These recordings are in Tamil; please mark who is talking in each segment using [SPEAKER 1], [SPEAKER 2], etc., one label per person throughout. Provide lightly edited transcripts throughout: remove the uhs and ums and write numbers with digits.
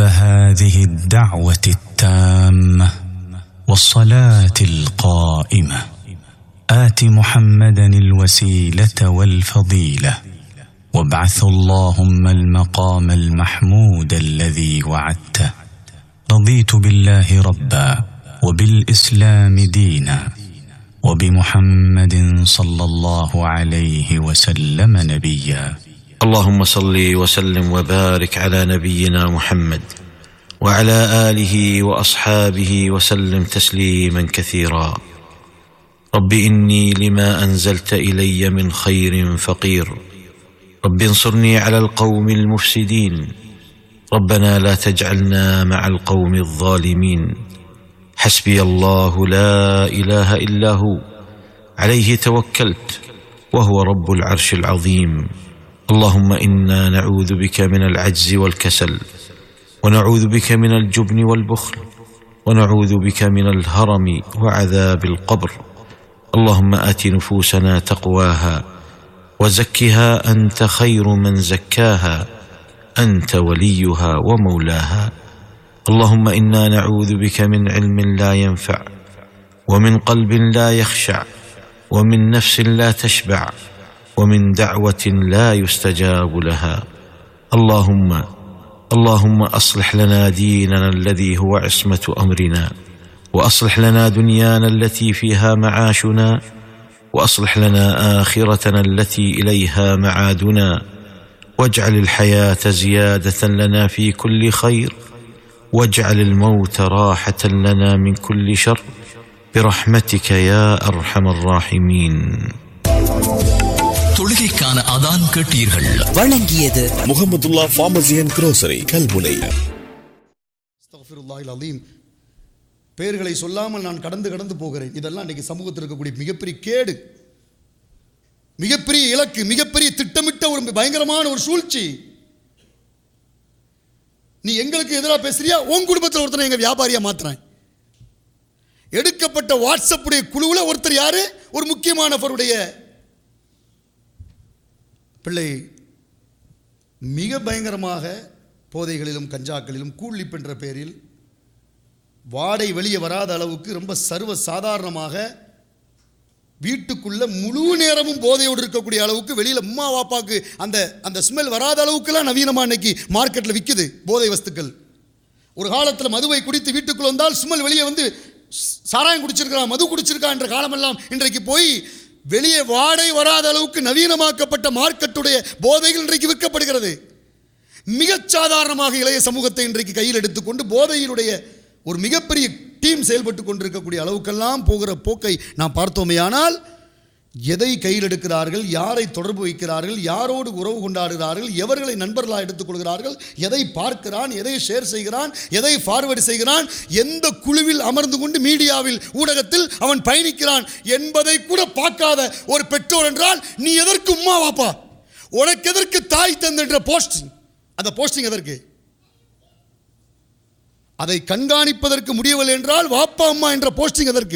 [SPEAKER 1] رب هذه الدعوة التامة والصلاة القائمة آت محمدا الوسيلة والفضيلة وابعثه اللهم المقام المحمود الذي وعدته. رضيت بالله ربا وبالإسلام دينا وبمحمد صلى الله عليه وسلم نبيا.
[SPEAKER 2] اللهم صل وسلم وبارك على نبينا محمد وعلى آله وأصحابه وسلم تسليما كثيرا. رب إني لما أنزلت إلي من خير فقير، رب انصرني على القوم المفسدين، ربنا لا تجعلنا مع القوم الظالمين. حسبي الله لا إله إلا هو، عليه توكلت وهو رب العرش العظيم. اللهم إنا نعوذ بك من العجز والكسل، ونعوذ بك من الجبن والبخل، ونعوذ بك من الهرم وعذاب القبر. اللهم آت نفوسنا تقواها وزكها أنت خير من زكاها، أنت وليها ومولاها. اللهم إنا نعوذ بك من علم لا ينفع، ومن قلب لا يخشع، ومن نفس لا تشبع، ومن دعوة لا يستجاب لها. اللهم أصلح لنا ديننا الذي هو عصمة أمرنا، وأصلح لنا دنيانا التي فيها معاشنا، وأصلح لنا آخرتنا التي إليها معادنا، واجعل الحياة زيادة لنا في كل خير، واجعل الموت راحة لنا من كل شر، برحمتك يا أرحم الراحمين.
[SPEAKER 3] தொழுகைக்கான அதான் கேட்டீர்கள்.
[SPEAKER 4] வழங்கியது
[SPEAKER 5] முஹம்மதுல்லாஹ் ஃபார்மசி அண்ட் குரோசரி கல்முனை.
[SPEAKER 6] அஸ்தக்ஃபிருல்லாஹில் அலீம். பெயர்களை சொல்லாமல் நான் கடந்து போகிறேன். இதெல்லாம் இன்றைக்கு சமூகத்தில் இருக்கக்கூடிய மிகப்பெரிய கேடு, மிகப்பெரிய இலக்கு, மிகப்பெரிய திட்டமிட்ட ஒரு பயங்கரமான ஒரு சூழ்ச்சி. நீ எங்களுக்கு எதிராக பேசுறியா, உன் குடும்பத்தில் ஒருத்தர் எங்க வியாபாரியா மாத்துறேன். எடுக்கப்பட்ட வாட்ஸ்அப்புடைய குழுவில் ஒருத்தர் யாரு, ஒரு முக்கியமானவருடைய பிள்ளை மிக பயங்கரமாக போதைகளிலும் கஞ்சாக்களிலும் கூலிப் என்ற பெயரில் வாடை வெளியே வராத அளவுக்கு ரொம்ப சர்வ சாதாரணமாக வீட்டுக்குள்ள முழு நேரமும் போதையோடு இருக்கக்கூடிய அளவுக்கு, வெளியில் அம்மா வாப்பாக்கு அந்த ஸ்மெல் வராத அளவுக்குலாம் நவீனமாக இன்னைக்கு மார்க்கெட்டில் விற்குது போதை வஸ்துக்கள். ஒரு காலத்தில் மதுவை குடித்து வீட்டுக்குள்ள வந்தால் ஸ்மெல் வெளியே வந்து சாராயம் குடிச்சிருக்கான், மது குடிச்சிருக்கான் என்ற காலமெல்லாம் இன்றைக்கு போய் வெளியே வாடை வராத அளவுக்கு நவீனமாக்கப்பட்ட மார்க்கெட்டுடைய போதைகள் இன்றைக்கு விற்கப்படுகிறது. மிகச் சாதாரணமாக இளைய சமூகத்தை இன்றைக்கு கையில் எடுத்துக்கொண்டு போதையினுடைய ஒரு மிகப்பெரிய டீம் செயல்பட்டு கொண்டிருக்கக்கூடிய அளவுக்கெல்லாம் போகிற போக்கை நாம் பார்த்தோமேயானால், எதை கையில் எடுக்கிறார்கள், யாரை தொடர்பு வைக்கிறார்கள், யாரோடு உறவு கொண்டாடுகிறார்கள், எவர்களை நண்பர்களாக எடுத்துக்கொள்கிறார்கள், எதை பார்க்கிறான், எதை ஷேர் செய்கிறான், எதை ஃபார்வர்டு செய்கிறான், எந்த குழுவில் அமர்ந்து கொண்டு மீடியாவில் ஊடகத்தில் அவன் பயணிக்கிறான் என்பதை கூட பார்க்காத ஒரு பெற்றோர் என்றால் நீ எதற்கு உம்மா வாப்பா, உனக்கு எதற்கு தாய் தந்தென்ற போஸ்டிங்? அந்த போஸ்டிங் எதற்கு? அதை கண்காணிப்பதற்கு முடியவில்லை என்றால் வாப்பா அம்மா என்ற போஸ்டிங் எதற்கு?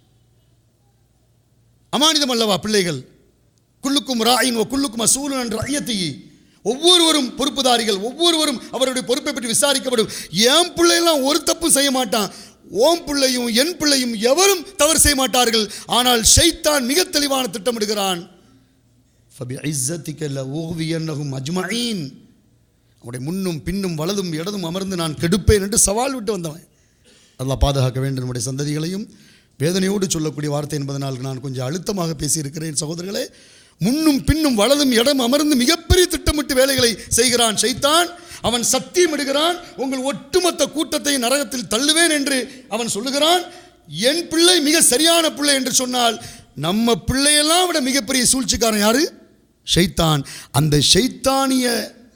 [SPEAKER 6] அமானிதம் அல்லவா பிள்ளைகள்? குல்லுக்கும் ராயின் குல்லுக்கும் மஸ்ஊலுன் அன் ரஅய்யத்திஹி. ஒவ்வொருவரும் பொறுப்புதாரிகள், ஒவ்வொருவரும் அவருடைய பொறுப்பை பற்றி விசாரிக்கப்படும். என் பிள்ளையெல்லாம் ஒரு தப்பும் செய்ய மாட்டான், ஓம் பிள்ளையும் என் பிள்ளையும் எவரும் தவறு செய்ய மாட்டார்கள். ஆனால் ஷைத்தான் மிக தெளிவான திட்டமிடுகிறான். ஃபபிஇஸ்ஸத்திக லஉக்வியன்னஹும் அஜ்மஈன். அவருடைய முன்னும் பின்னும் வலதும் இடதும் அமர்ந்து நான் கெடுப்பேன் என்று சவால் விட்டு வந்தவன். அல்லாஹ் பாதுகாக்க வேண்டும் நம்முடைய சந்ததிகளையும். வேதனையோடு சொல்லக்கூடிய வார்த்தை என்பதனால் நான் கொஞ்சம் அழுத்தமாக பேசியிருக்கிறேன் சகோதரர்களே. முன்னும் பின்னும் வலதும் இடம் அமர்ந்து மிகப்பெரிய திட்டமிட்டு வேலைகளை செய்கிறான் ஷைத்தான். அவன் சத்தியம் இடுகிறான், உங்கள் ஒட்டுமொத்த கூட்டத்தை நரகத்தில் தள்ளுவேன் என்று அவன் சொல்லுகிறான். என் பிள்ளை மிக சரியான பிள்ளை என்று சொன்னால் நம்ம பிள்ளையெல்லாம் விட மிகப்பெரிய சூழ்ச்சிக்காரன் யாரு? ஷைத்தான். அந்த ஷைத்தானிய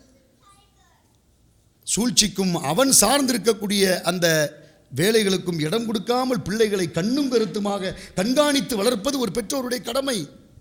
[SPEAKER 6] சூழ்ச்சிக்கும் அவன் சார்ந்திருக்கக்கூடிய அந்த வேலைகளுக்கும் இடம் கொடுக்காமல் பிள்ளைகளை கண்ணும் கருத்துமாக கண்காணித்து வளர்ப்பது ஒரு பெற்றோருடைய கடமை.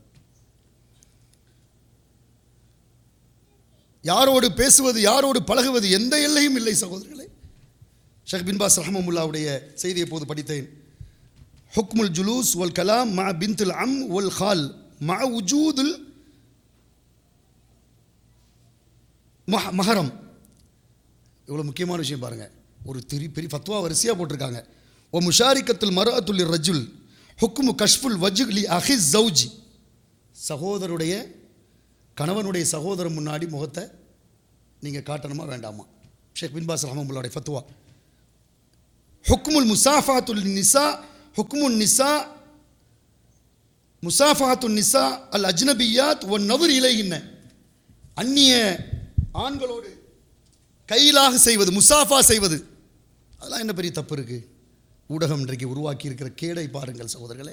[SPEAKER 6] யாரோடு பேசுவது, யாரோடு பழகுவது எந்த எல்லையும் இல்லை சகோதரர்களே. ஷேக் பின் பாஸ் ரஹ்மத்துல்லாஹுடைய செய்தியை போது படித்தேன். ஹுக்முல் ஜுலூஸ் வல் கலாம் மா பின்துல் அம் வல் ஹால் மா உஜூதுல் மஹரம். இவ்வளோ முக்கியமான விஷயம் பாருங்கள். ஒரு பெரிய ஃபத்வா வரிசையாக போட்டிருக்காங்க. ஓ முஷாரிக்கத்துல் மர்அத்துல் ரஜுல் ஹுக்மு கஷ்ஃபுல் வஜ்லி அஹிஸ் ஜௌஜி. சகோதரருடைய கணவனுடைய சகோதரன் முன்னாடி முகத்தை நீங்கள் காட்டணுமா வேண்டாமா? ஷேக் பின் பாஸ் ரஹ்மத்துல்லாஹி ஃபத்வா. ஹுக்முல் முசாஃபாத்துல் நிசா ஹுக்முன் நிசா முசாஃபாத்துல் நிசா அல் அஜ்னபியாத் ஒன் நவர் இலைகின்ன. அந்நிய ஆண்களோடு கையிலாக செய்வது, முசாஃபா செய்வது, அதெல்லாம் என்ன பெரிய தப்பு இருக்குது? ஊடகம் இன்றைக்கு உருவாக்கி இருக்கிற கேடை பாருங்கள் சகோதரர்களே.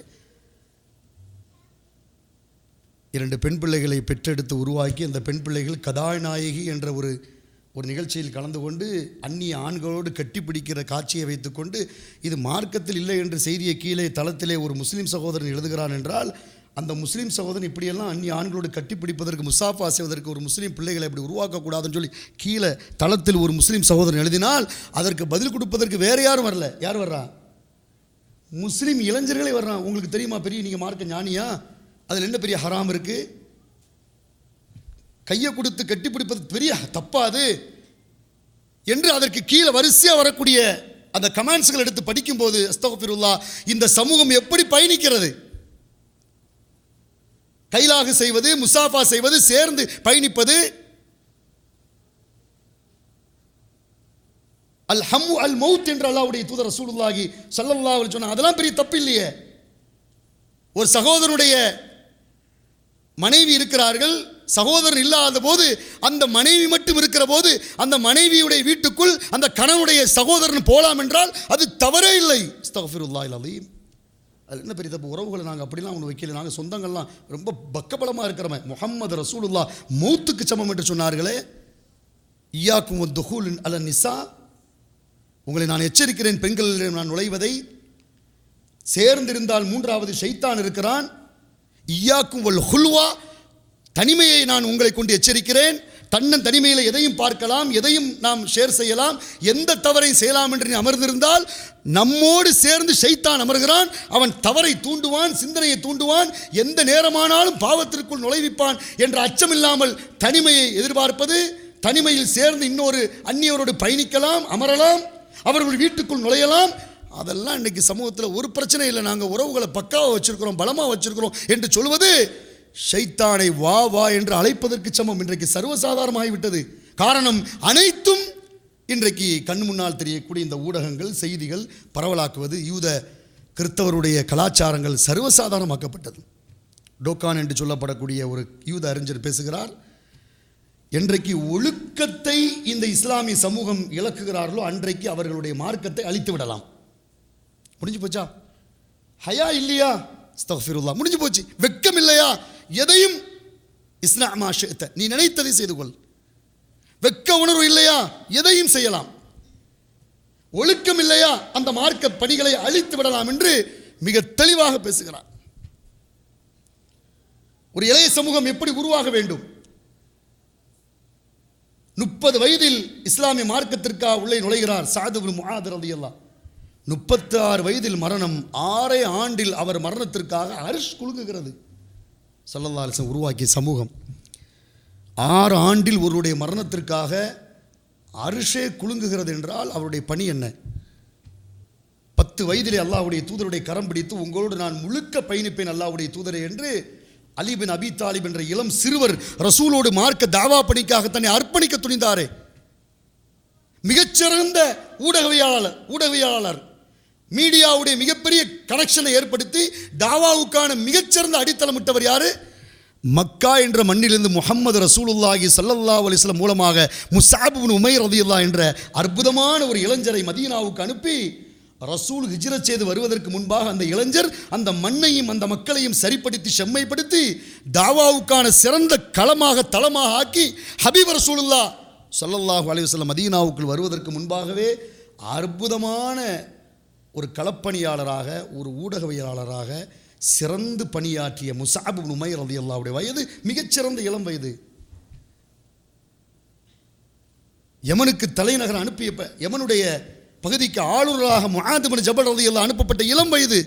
[SPEAKER 6] 2 பெண் பிள்ளைகளை பெற்றெடுத்து உருவாக்கி அந்த பெண் பிள்ளைகள் கதாநாயகி என்ற ஒரு நிகழ்ச்சியில் கலந்து கொண்டு அந்நிய ஆண்களோடு கட்டிப்பிடிக்கிற காட்சியை வைத்துக்கொண்டு இது மார்க்கத்தில் இல்லை என்று செய்தியை கீழே தளத்திலே ஒரு முஸ்லீம் சகோதரன் எழுதுகிறான் என்றால், அந்த முஸ்லீம் சகோதரன் இப்படியெல்லாம் அந்நிய ஆண்களோடு கட்டிப்பிடிப்பதற்கு, முசாஃபா செய்வதற்கு ஒரு முஸ்லீம் பிள்ளைகளை இப்படி உருவாக்கக்கூடாதுன்னு சொல்லி கீழே தளத்தில் ஒரு முஸ்லீம் சகோதரன் எழுதினால் அதற்கு பதில் கொடுப்பதற்கு வேறு யாரும் வரல. யார் வர்றா? முஸ்லீம் இளைஞர்களே வர்றான். உங்களுக்கு தெரியுமா பெரிய நீங்கள் மார்க்க ஞானியா? அதில் என்ன பெரிய ஹராம் இருக்குது? கையை கொடுத்து கட்டிப்பிடிப்பது பெரிய தப்பாது என்று அதற்கு கீழே வரிசையாக வரக்கூடிய அந்த கமெண்ட்ஸ்கள் எடுத்து படிக்கும்போது அஸ்தக்ஃபிருல்லாஹ், இந்த சமூகம் எப்படி பயணிக்கிறது? கைலாக செய்வது, முசாஃபா செய்வது, சேர்ந்து பயணிப்பது, அல் ஹம்மு அல் மௌத் என்று அல்லாஹ்வுடைய தூதர் ரசூலுல்லாஹி ஸல்லல்லாஹு அலைஹி வஸல்லம் அதெல்லாம் பெரிய தப்பு இல்லையே. ஒரு சகோதரனுடைய மனைவி இருக்கிறார்கள், சகோதரன் இல்லாத போது அந்த மனைவி மட்டும் இருக்கிற போது அந்த மனைவியுடைய வீட்டுக்குள் அந்த கணவனுடைய சகோதரன் போலாம் என்றால் அது தவறே இல்லை. அஸ்தக்ஃபிருல்லாஹில் அலீம். அது என்ன பெரிய தப்பு? உறவுகளை நாங்கள் அப்படிலாம் ஒன்று வைக்கல. நாங்கள் சொந்தங்கள்லாம் ரொம்ப பக்கபலமாக இருக்கிறோமே. முஹம்மது ரசூலுல்லாஹ் மௌத்துக்கு சமம் என்று சொன்னார்களே. இய்யாக்கும் வத்துஹூல் அல நிசா, உங்களை நான் எச்சரிக்கிறேன் பெண்களிடம் நான் நுழைவதை. சேர்ந்திருந்தால் 3வது ஷைத்தான் இருக்கிறான். இய்யாக்கும் வல் ஹுல்வா, தனிமையை நான் உங்களை கொண்டு எச்சரிக்கிறேன். தனிமையில் எதையும் பார்க்கலாம், எதையும் நாம் ஷேர் செய்யலாம், எந்த தவறையும் செய்யலாம் என்று நீ அமர்ந்திருந்தால் நம்மோடு சேர்ந்து ஷைத்தான் அமர்கிறான். அவன் தவறை தூண்டுவான், சிந்தனையை தூண்டுவான், எந்த நேரமானாலும் பாவத்திற்குள் நுழைவிப்பான் என்ற அச்சமில்லாமல் தனிமையை எதிர்பார்ப்பது, தனிமையில் சேர்ந்து இன்னொரு அந்நியரோடு பயணிக்கலாம், அமரலாம், அவர்கள் வீட்டுக்குள் நுழையலாம், அதெல்லாம் இன்றைக்கி சமூகத்தில் ஒரு பிரச்சனை இல்லை. நாங்கள் உறவுகளை பக்காவாக வச்சுருக்கிறோம், பலமாக வச்சுருக்கிறோம் என்று சொல்வது ஷைத்தானை வா வா என்று அழைப்பதற்கு சமம். இன்றைக்கு சர்வசாதாரணமாகிவிட்டது. காரணம், அனைத்தும் இன்றைக்கு கண் முன்னால் தெரியக்கூடிய இந்த ஊடகங்கள், செய்திகள் பரவலாக்குவது, யூத கிறிஸ்தவருடைய கலாச்சாரங்கள் சர்வசாதாரணமாக்கப்பட்டது. டோக்கான் என்று சொல்லப்படக்கூடிய ஒரு யூத அறிஞர் பேசுகிறார், என்றைக்கு ஒழுக்கத்தை இந்த இஸ்லாமிய சமூகம் இழக்குகிறார்களோ அன்றைக்கு அவர்களுடைய மார்க்கத்தை அழித்து விடலாம். முடிஞ்சு போச்சா? ஹயா இல்லையா? அஸ்தக்ஃபிருல்லாஹ், முடிஞ்சு போச்சு. வெட்கம் இல்லையா? எதையும் இஸ்னா மா ஷிஅத, நீ நினைத்ததை செய்து கொள். வெட்க உணர்வு இல்லையா? எதையும் செய்யலாம். ஒழுக்கம் இல்லையா? அந்த மார்க்க பணிகளை அழித்து விடலாம் என்று மிக தெளிவாக பேசுகிறார். ஒரு இளைய சமூகம் எப்படி உருவாக வேண்டும்? 30 வயதில் இஸ்லாமிய மார்க்கத்திற்காக உள்ளே நுழைகிறார் சஅத் இப்னு முஆத் ரலியல்லாஹு. 36 வயதில் மரணம். 6 ஆண்டில் அவர் மரணத்திற்காக அர்ஷ் குலுங்குகிறது. ஸல்லல்லாஹு அலைஹி வஸல்லம் உருவாக்கிய சமூகம் 6 ஆண்டில் ஒருவருடைய மரணத்திற்காக அர்ஷே குலுங்குகிறது என்றால் அவருடைய பணி என்ன? 10 வயதிலே அல்லாஹ்வுடைய தூதருடைய கரம் பிடித்து உங்களோடு நான் முழுக்க பயணிப்பேன் அல்லாஹ்வுடைய தூதரே என்று அலி பின் அபி தாலிப் என்ற இளம் சிறுவர் ரசூலோடு மார்க்க தாவா பணிக்காக தன்னை அர்ப்பணிக்க துணிந்தாரே. மிகச்சிறந்த ஊடகவியலாளர், மீடியாவுடைய மிகப்பெரிய கனெக்ஷனை ஏற்படுத்தி தாவாவுக்கான மிகச்சிறந்த அடித்தளமிட்டவர் யாரு? மக்கா என்ற மண்ணிலிருந்து முஹம்மது ரசூலுல்லாஹி ஸல்லல்லாஹு அலைஹி வஸல்லம் மூலமாக முஸ்அப் இப்னு உமைர் ரலியல்லாஹு என்ற அற்புதமான ஒரு இளைஞரை மதீனாவுக்கு அனுப்பி ரசூல் ஹிஜ்ரத் செய்து வருவதற்கு முன்பாக அந்த இளைஞர் அந்த மண்ணையும் அந்த மக்களையும் சரிப்படுத்தி செம்மைப்படுத்தி தாவாவுக்கான சிறந்த களமாக தளமாக ஆக்கி ஹபீப் ரசூலுல்லாஹ் ஸல்லல்லாஹு அலைஹி வஸல்லம் மதீனாவுக்குள் வருவதற்கு முன்பாகவே அற்புதமான ஒரு களப்பணியாளராக, ஒரு ஊடகவியலாளராக சிறந்து பணியாற்றிய முஸ்அப் இப்னு உமைர் ரலியல்லாஹுடைய வயது மிகச்சிறந்த இளம் வயது. யமனுக்கு தலைநகர் அனுப்பிய யமனுடைய பகுதிக்கு ஆளுநராக முஆத் இப்னு ஜபல் ரலியல்லாஹு அனுப்பப்பட்ட இளம் வயது.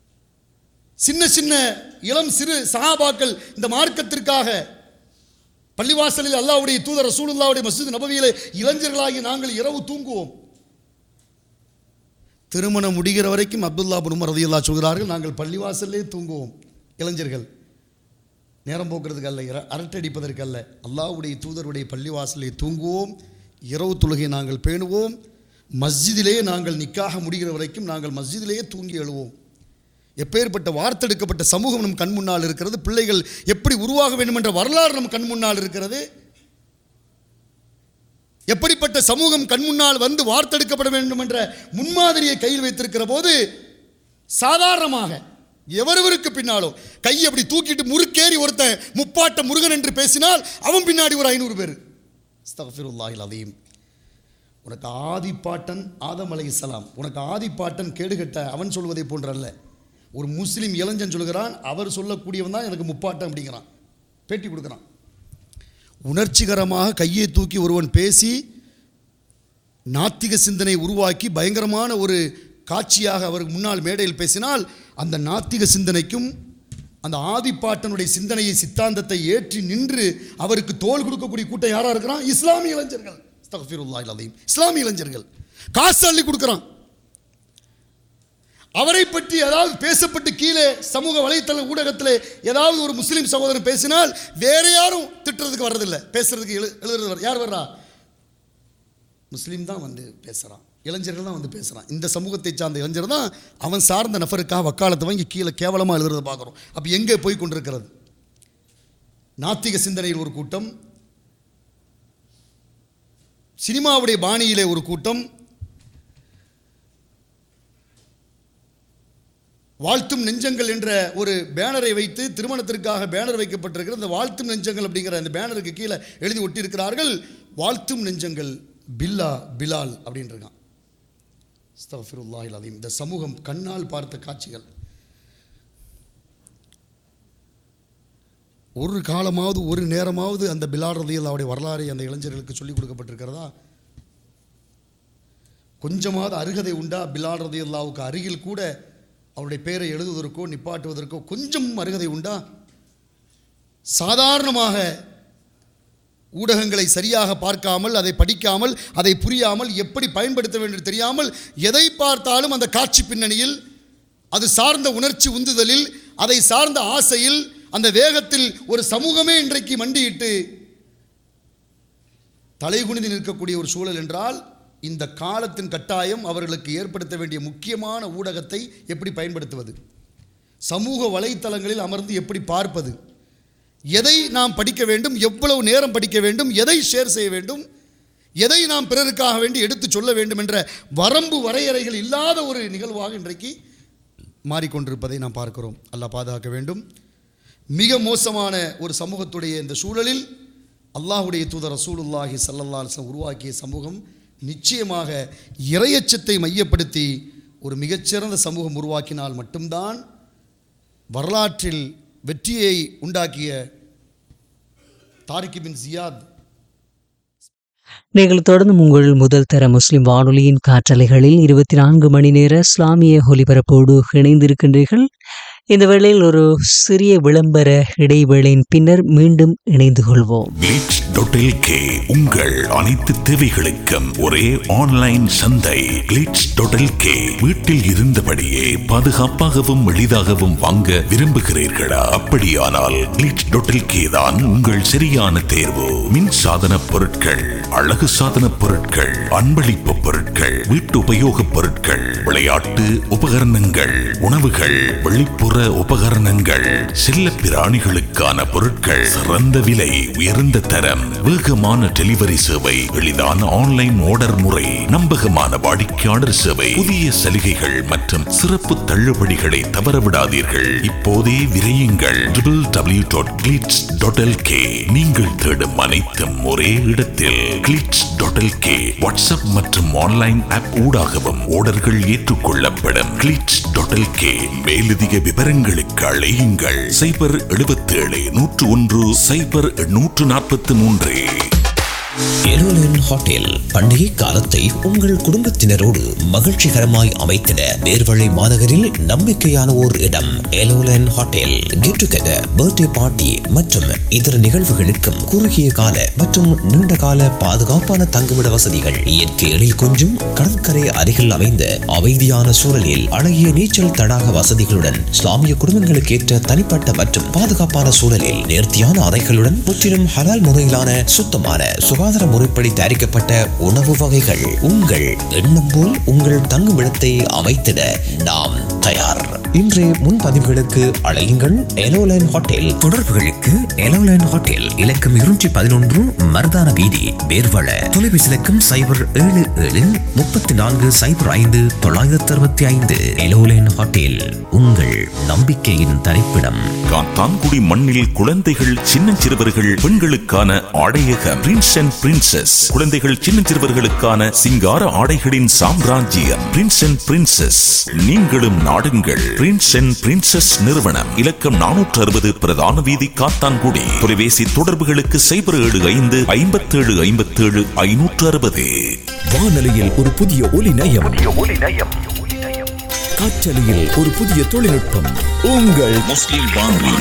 [SPEAKER 6] சின்ன சின்ன இளம் சிறு சஹாபாக்கள் இந்த மார்க்கத்திற்காக பள்ளிவாசலில் அல்லாஹ்வுடைய தூதர் ரசூலுல்லாஹ்வுடைய மஸ்ஜித் நபவியிலே இளைஞர்களாகி நாங்கள் இரவு தூங்குவோம். திருமணம் முடிகிற வரைக்கும் அப்துல்லா இப்னு உமர் ரலியல்லாஹு சொல்கிறார்கள், நாங்கள் பள்ளிவாசல்லே தூங்குவோம். இளைஞர்கள் நேரம் போக்குறதுக்கு அல்ல, அரட்டடிப்பதற்கு அல்ல, அல்லாஹ்வுடைய தூதருடைய பள்ளிவாசலே தூங்குவோம், இரவு தொழுகை நாங்கள் பேணுவோம், மஸ்ஜிதிலே நாங்கள் நிக்காக முடிகிற வரைக்கும் நாங்கள் மஸ்ஜிதிலேயே தூங்கி எழுவோம். எப்பேற்பட்ட வார்த்தெடுக்கப்பட்ட சமூகம் நம் கண் முன்னால் இருக்கிறது. பிள்ளைகள் எப்படி உருவாக வேண்டும் என்ற வரலாறு நம் கண் முன்னால் இருக்கிறது. எப்படிப்பட்ட சமூகம் கண் முன்னால் வந்து வார்த்தெடுக்கப்பட வேண்டும் என்ற முன்மாதிரியை கையில் வைத்திருக்கிற போது சாதாரணமாக எவருக்கு பின்னாலோ கை அப்படி தூக்கிட்டு முறுக்கேறி ஒருத்தன் முப்பாட்ட முருகன் என்று பேசினால் அவன் பின்னாடி ஒரு 500 பேர். அஸ்தக்ஃபிருல்லாஹில் அலீம். உனக்கு ஆதிப்பாட்டன் ஆதம் அலைஹிஸ்ஸலாம், உனக்கு ஆதிப்பாட்டன் கேடுகட்ட அவன் சொல்வதை போன்றல்ல. ஒரு முஸ்லீம் இளைஞன் சொல்கிறான், அவர் சொல்லக்கூடியவன் தான் எனக்கு முப்பாட்டன் அப்படிங்கிறான், பேட்டி கொடுக்குறான். உணர்ச்சிகரமாக கையை தூக்கி ஒருவன் பேசி நாத்திக சிந்தனை உருவாக்கி பயங்கரமான ஒரு காட்சியாக அவருக்கு முன்னால் மேடையில் பேசினால் அந்த நாத்திக சிந்தனைக்கும் அந்த ஆதிப்பாட்டனுடைய சிந்தனையை சித்தாந்தத்தை ஏற்றி நின்று அவருக்கு தோள் கொடுக்கக்கூடிய கூட்டம் யாராக இருக்கிறான்? இஸ்லாமிய இளைஞர்கள். அஸ்தக்ஃபிருல்லாஹில் அலீம். இஸ்லாமிய இளைஞர்கள் காசு அள்ளி கொடுக்குறான். அவரை பற்றி ஏதாவது பேசப்பட்டு கீழே சமூக வலைத்தள ஊடகத்தில் ஏதாவது ஒரு முஸ்லீம் சகோதரன் பேசினால் வேற யாரும் திட்டுறதுக்கு வர்றதில்லை, பேசுறதுக்கு எழுதுறது யார் வர்றா? முஸ்லீம் தான் வந்து பேசுகிறான், இளைஞர்கள் தான் வந்து பேசுகிறான். இந்த சமூகத்தை சார்ந்த இளைஞர் தான் அவன் சார்ந்த நபருக்காக வக்காலத்தை வாங்கி கீழே கேவலமாக எழுதுறதை பார்க்குறோம். அப்போ எங்கே போய் கொண்டிருக்கிறது? நாத்திக சிந்தனையில் ஒரு கூட்டம், சினிமாவுடைய பாணியிலே ஒரு கூட்டம், வாழ்த்தும் நெஞ்சங்கள் என்ற ஒரு பேனரை வைத்து திருமணத்திற்காக பேனர் வைக்கப்பட்டிருக்கிறது. இந்த வாழ்த்தும் நெஞ்சங்கள் அப்படிங்கிற அந்த பேனருக்கு கீழே எழுதி ஒட்டியிருக்கிறார்கள், வாழ்த்தும் நெஞ்சங்கள் பில்லா பிலால் அப்படின்னு இருக்கான். அஸ்தக்ஃபிருல்லாஹில் அலீம். இந்த சமூகம் கண்ணால் பார்த்த காட்சிகள். ஒரு காலமாவது ஒரு நேரமாவது அந்த பிலால் ரலியல்லாஹுடைய வரலாறை அந்த இளைஞர்களுக்கு சொல்லிக் கொடுக்கப்பட்டிருக்கிறதா? கொஞ்சமாவது அருகதை உண்டா? பிலால் ரலியல்லாஹுக்கு அருகில் கூட அவருடைய பெயரை எழுதுவதற்கோ நிப்பாட்டுவதற்கோ கொஞ்சம் அருகதை உண்டா? சாதாரணமாக ஊடகங்களை சரியாக பார்க்காமல், அதை படிக்காமல், அதை புரியாமல், எப்படி பயன்படுத்த வேண்டும் தெரியாமல், எதை பார்த்தாலும் அந்த காட்சி பின்னணியில், அது சார்ந்த உணர்ச்சி உந்துதலில், அதை சார்ந்த ஆசையில், அந்த வேகத்தில் ஒரு சமூகமே இன்றைக்கு மண்டியிட்டு தலைகுனிந்து நிற்கக்கூடிய ஒரு சூழல் என்றால், இந்த காலத்தின் கட்டாயம் அவர்களுக்கு ஏற்படுத்த வேண்டிய முக்கியமான ஊடகத்தை எப்படி பயன்படுத்துவது, சமூக வலைத்தளங்களில் அமர்ந்து எப்படி பார்ப்பது, எதை நாம் படிக்க வேண்டும், எவ்வளவு நேரம் படிக்க வேண்டும், எதை ஷேர் செய்ய வேண்டும், எதை நாம் பிறருக்காக வேண்டி எடுத்து சொல்ல வேண்டும் என்ற வரம்பு வரையறைகள் இல்லாத ஒரு நிகழ்வாக இன்றைக்கு மாறிக்கொண்டிருப்பதை நாம் பார்க்கிறோம். அல்லாஹ் பாதுகாக்க வேண்டும். மிக மோசமான ஒரு சமூகத்துடைய இந்த சூழலில் அல்லாஹ்வுடைய தூதர் ரசூலுல்லாஹி ஸல்லல்லாஹு அலைஹி வஸல்லம் உருவாக்கிய சமூகம் நிச்சயமாக இறையச்சத்தை மையப்படுத்தி ஒரு மிகச்சிறந்த சமூகம் உருவாக்கினால் மட்டும்தான் வரலாற்றில் வெற்றியை உண்டாக்கிய தாரிக் பின் ஜியாத்.
[SPEAKER 4] நீங்கள் தொடர்ந்து உங்கள் முதல் தர முஸ்லிம் வானொலியின் காற்றலைகளில் 24 மணி நேர இஸ்லாமிய ஒலிபரப்போடு இணைந்திருக்கின்றீர்கள். இந்த வேளையில் ஒரு சிறிய விளம்பர இடைவேளையின் பின்னர் மீண்டும் இணைந்து கொள்வோம்.
[SPEAKER 3] glitch.lk உங்கள் அனைத்து தேவைகளுக்கும் ஒரே ஆன்லைன் சந்தை. glitch.lk. வீட்டில் இருந்தபடியே பாதுகாப்பாகவும் எளிதாகவும் வாங்க விரும்புகிறீர்களா? அப்படியானால் glitch.lk தான் உங்கள் சரியான தேர்வு. மின் சாதன பொருட்கள், அழகு சாதன பொருட்கள், அன்பளிப்பு பொருட்கள், வீட்டு உபயோக பொருட்கள், விளையாட்டு உபகரணங்கள், உணவுகள், வெளிப்புற உபகரணங்கள், செல்ல பிராணிகளுக்கான பொருட்கள், சிறந்த விலை, உயர்ந்த தரம், வேகமான டெலிவரி சேவை, எளிதான ஆன்லைன் ஆர்டர் முறை, நம்பகமான வாடிக்கையாளர் சேவை, புதிய சலுகைகள் மற்றும் சிறப்பு தள்ளுபடிகளை தவறவிடாதீர்கள். இப்போதே விரையுங்கள் www.glitch.lk. நீங்கள் தேடும் அனைத்தும் ஒரே இடத்தில். glitch.lk. வாட்ஸ்அப் மற்றும் ஆன்லைன் ஆப் ஊடாகவும் ஆர்டர்கள் ஏற்றுக்கொள்ளப்படும். glitch.lk. மேலதிக விவரங்களுக்கு அழையுங்கள் 077 101 0843.
[SPEAKER 7] எலோலன் ஹோட்டல் பண்டிகை காலத்தை உங்கள் குடும்பத்தினரோடு மகிழ்ச்சிகரமாய் அமைத்திட வேர்வழி மாநகரில் நம்பிக்கையான ஓர் இடம் எலோலன் hotel. Get together, birthday party மற்றும் இதர நிகழ்வுகளுக்கும் குறுகிய கால மற்றும் நீண்ட கால பாதுகாப்பான தங்குமிட வசதிகள், இயற்கை எழில் கொஞ்சும் கடற்கரை அருகில் அமைந்த அமைதியான சூழலில் அழகிய நீச்சல் தடாக வசதிகளுடன் இஸ்லாமிய குடும்பங்களுக்கு ஏற்ற தனிப்பட்ட மற்றும் பாதுகாப்பான சூழலில் நேர்த்தியான அறைகளுடன் முற்றிலும் ஹலால் முறையிலான சுத்தமான சுகாதார முறைப்படி தயாரிக்கப்பட்ட உணவு வகைகள். உங்கள் எண்ணம் போல் உங்கள் தங்குமிடத்தை அமைத்திட நாம் தயார். இன்றைய முன்பதிவுகளுக்கு அழையுங்கள் எலோலைன் ஹோட்டல். தொடர்புகளுக்கு எலோலைன் ஹோட்டல் இலக்கம் 211 மர்தான வீதி, வேர்வள. தொலைபேசி இலக்கம் 0773405 எலோலைன் ஹோட்டல், உங்கள் நம்பிக்கையின் தரிப்பிடம்.
[SPEAKER 3] காத்தான்குடி மண்ணில் குழந்தைகள், சின்னஞ்சிறுவர்கள், பெண்களுக்கான ஆடையகம் பிரின்ஸ் அண்ட் பிரின்சஸ். குழந்தைகள், சின்னஞ்சிறுவர்களுக்கான சிங்கார ஆடைகளின் சாம்ராஜ்யம் பிரின்ஸ் அண்ட் பிரின்சஸ். நீங்களும் நாடுங்கள் பிரின்ஸ் அண்ட் பிரின்சஸ் நிறுவனம். இலக்கம் 460 பிரதான வீதி, காத்தான்குடி. தொலைபேசி தொடர்புகளுக்கு 075757560.
[SPEAKER 5] வானொலியில் ஒரு புதிய ஒலி நயம், காற்றலையில் ஒரு புதிய தொழில்நுட்பம். உங்கள் முஸ்லிம் வானொலி.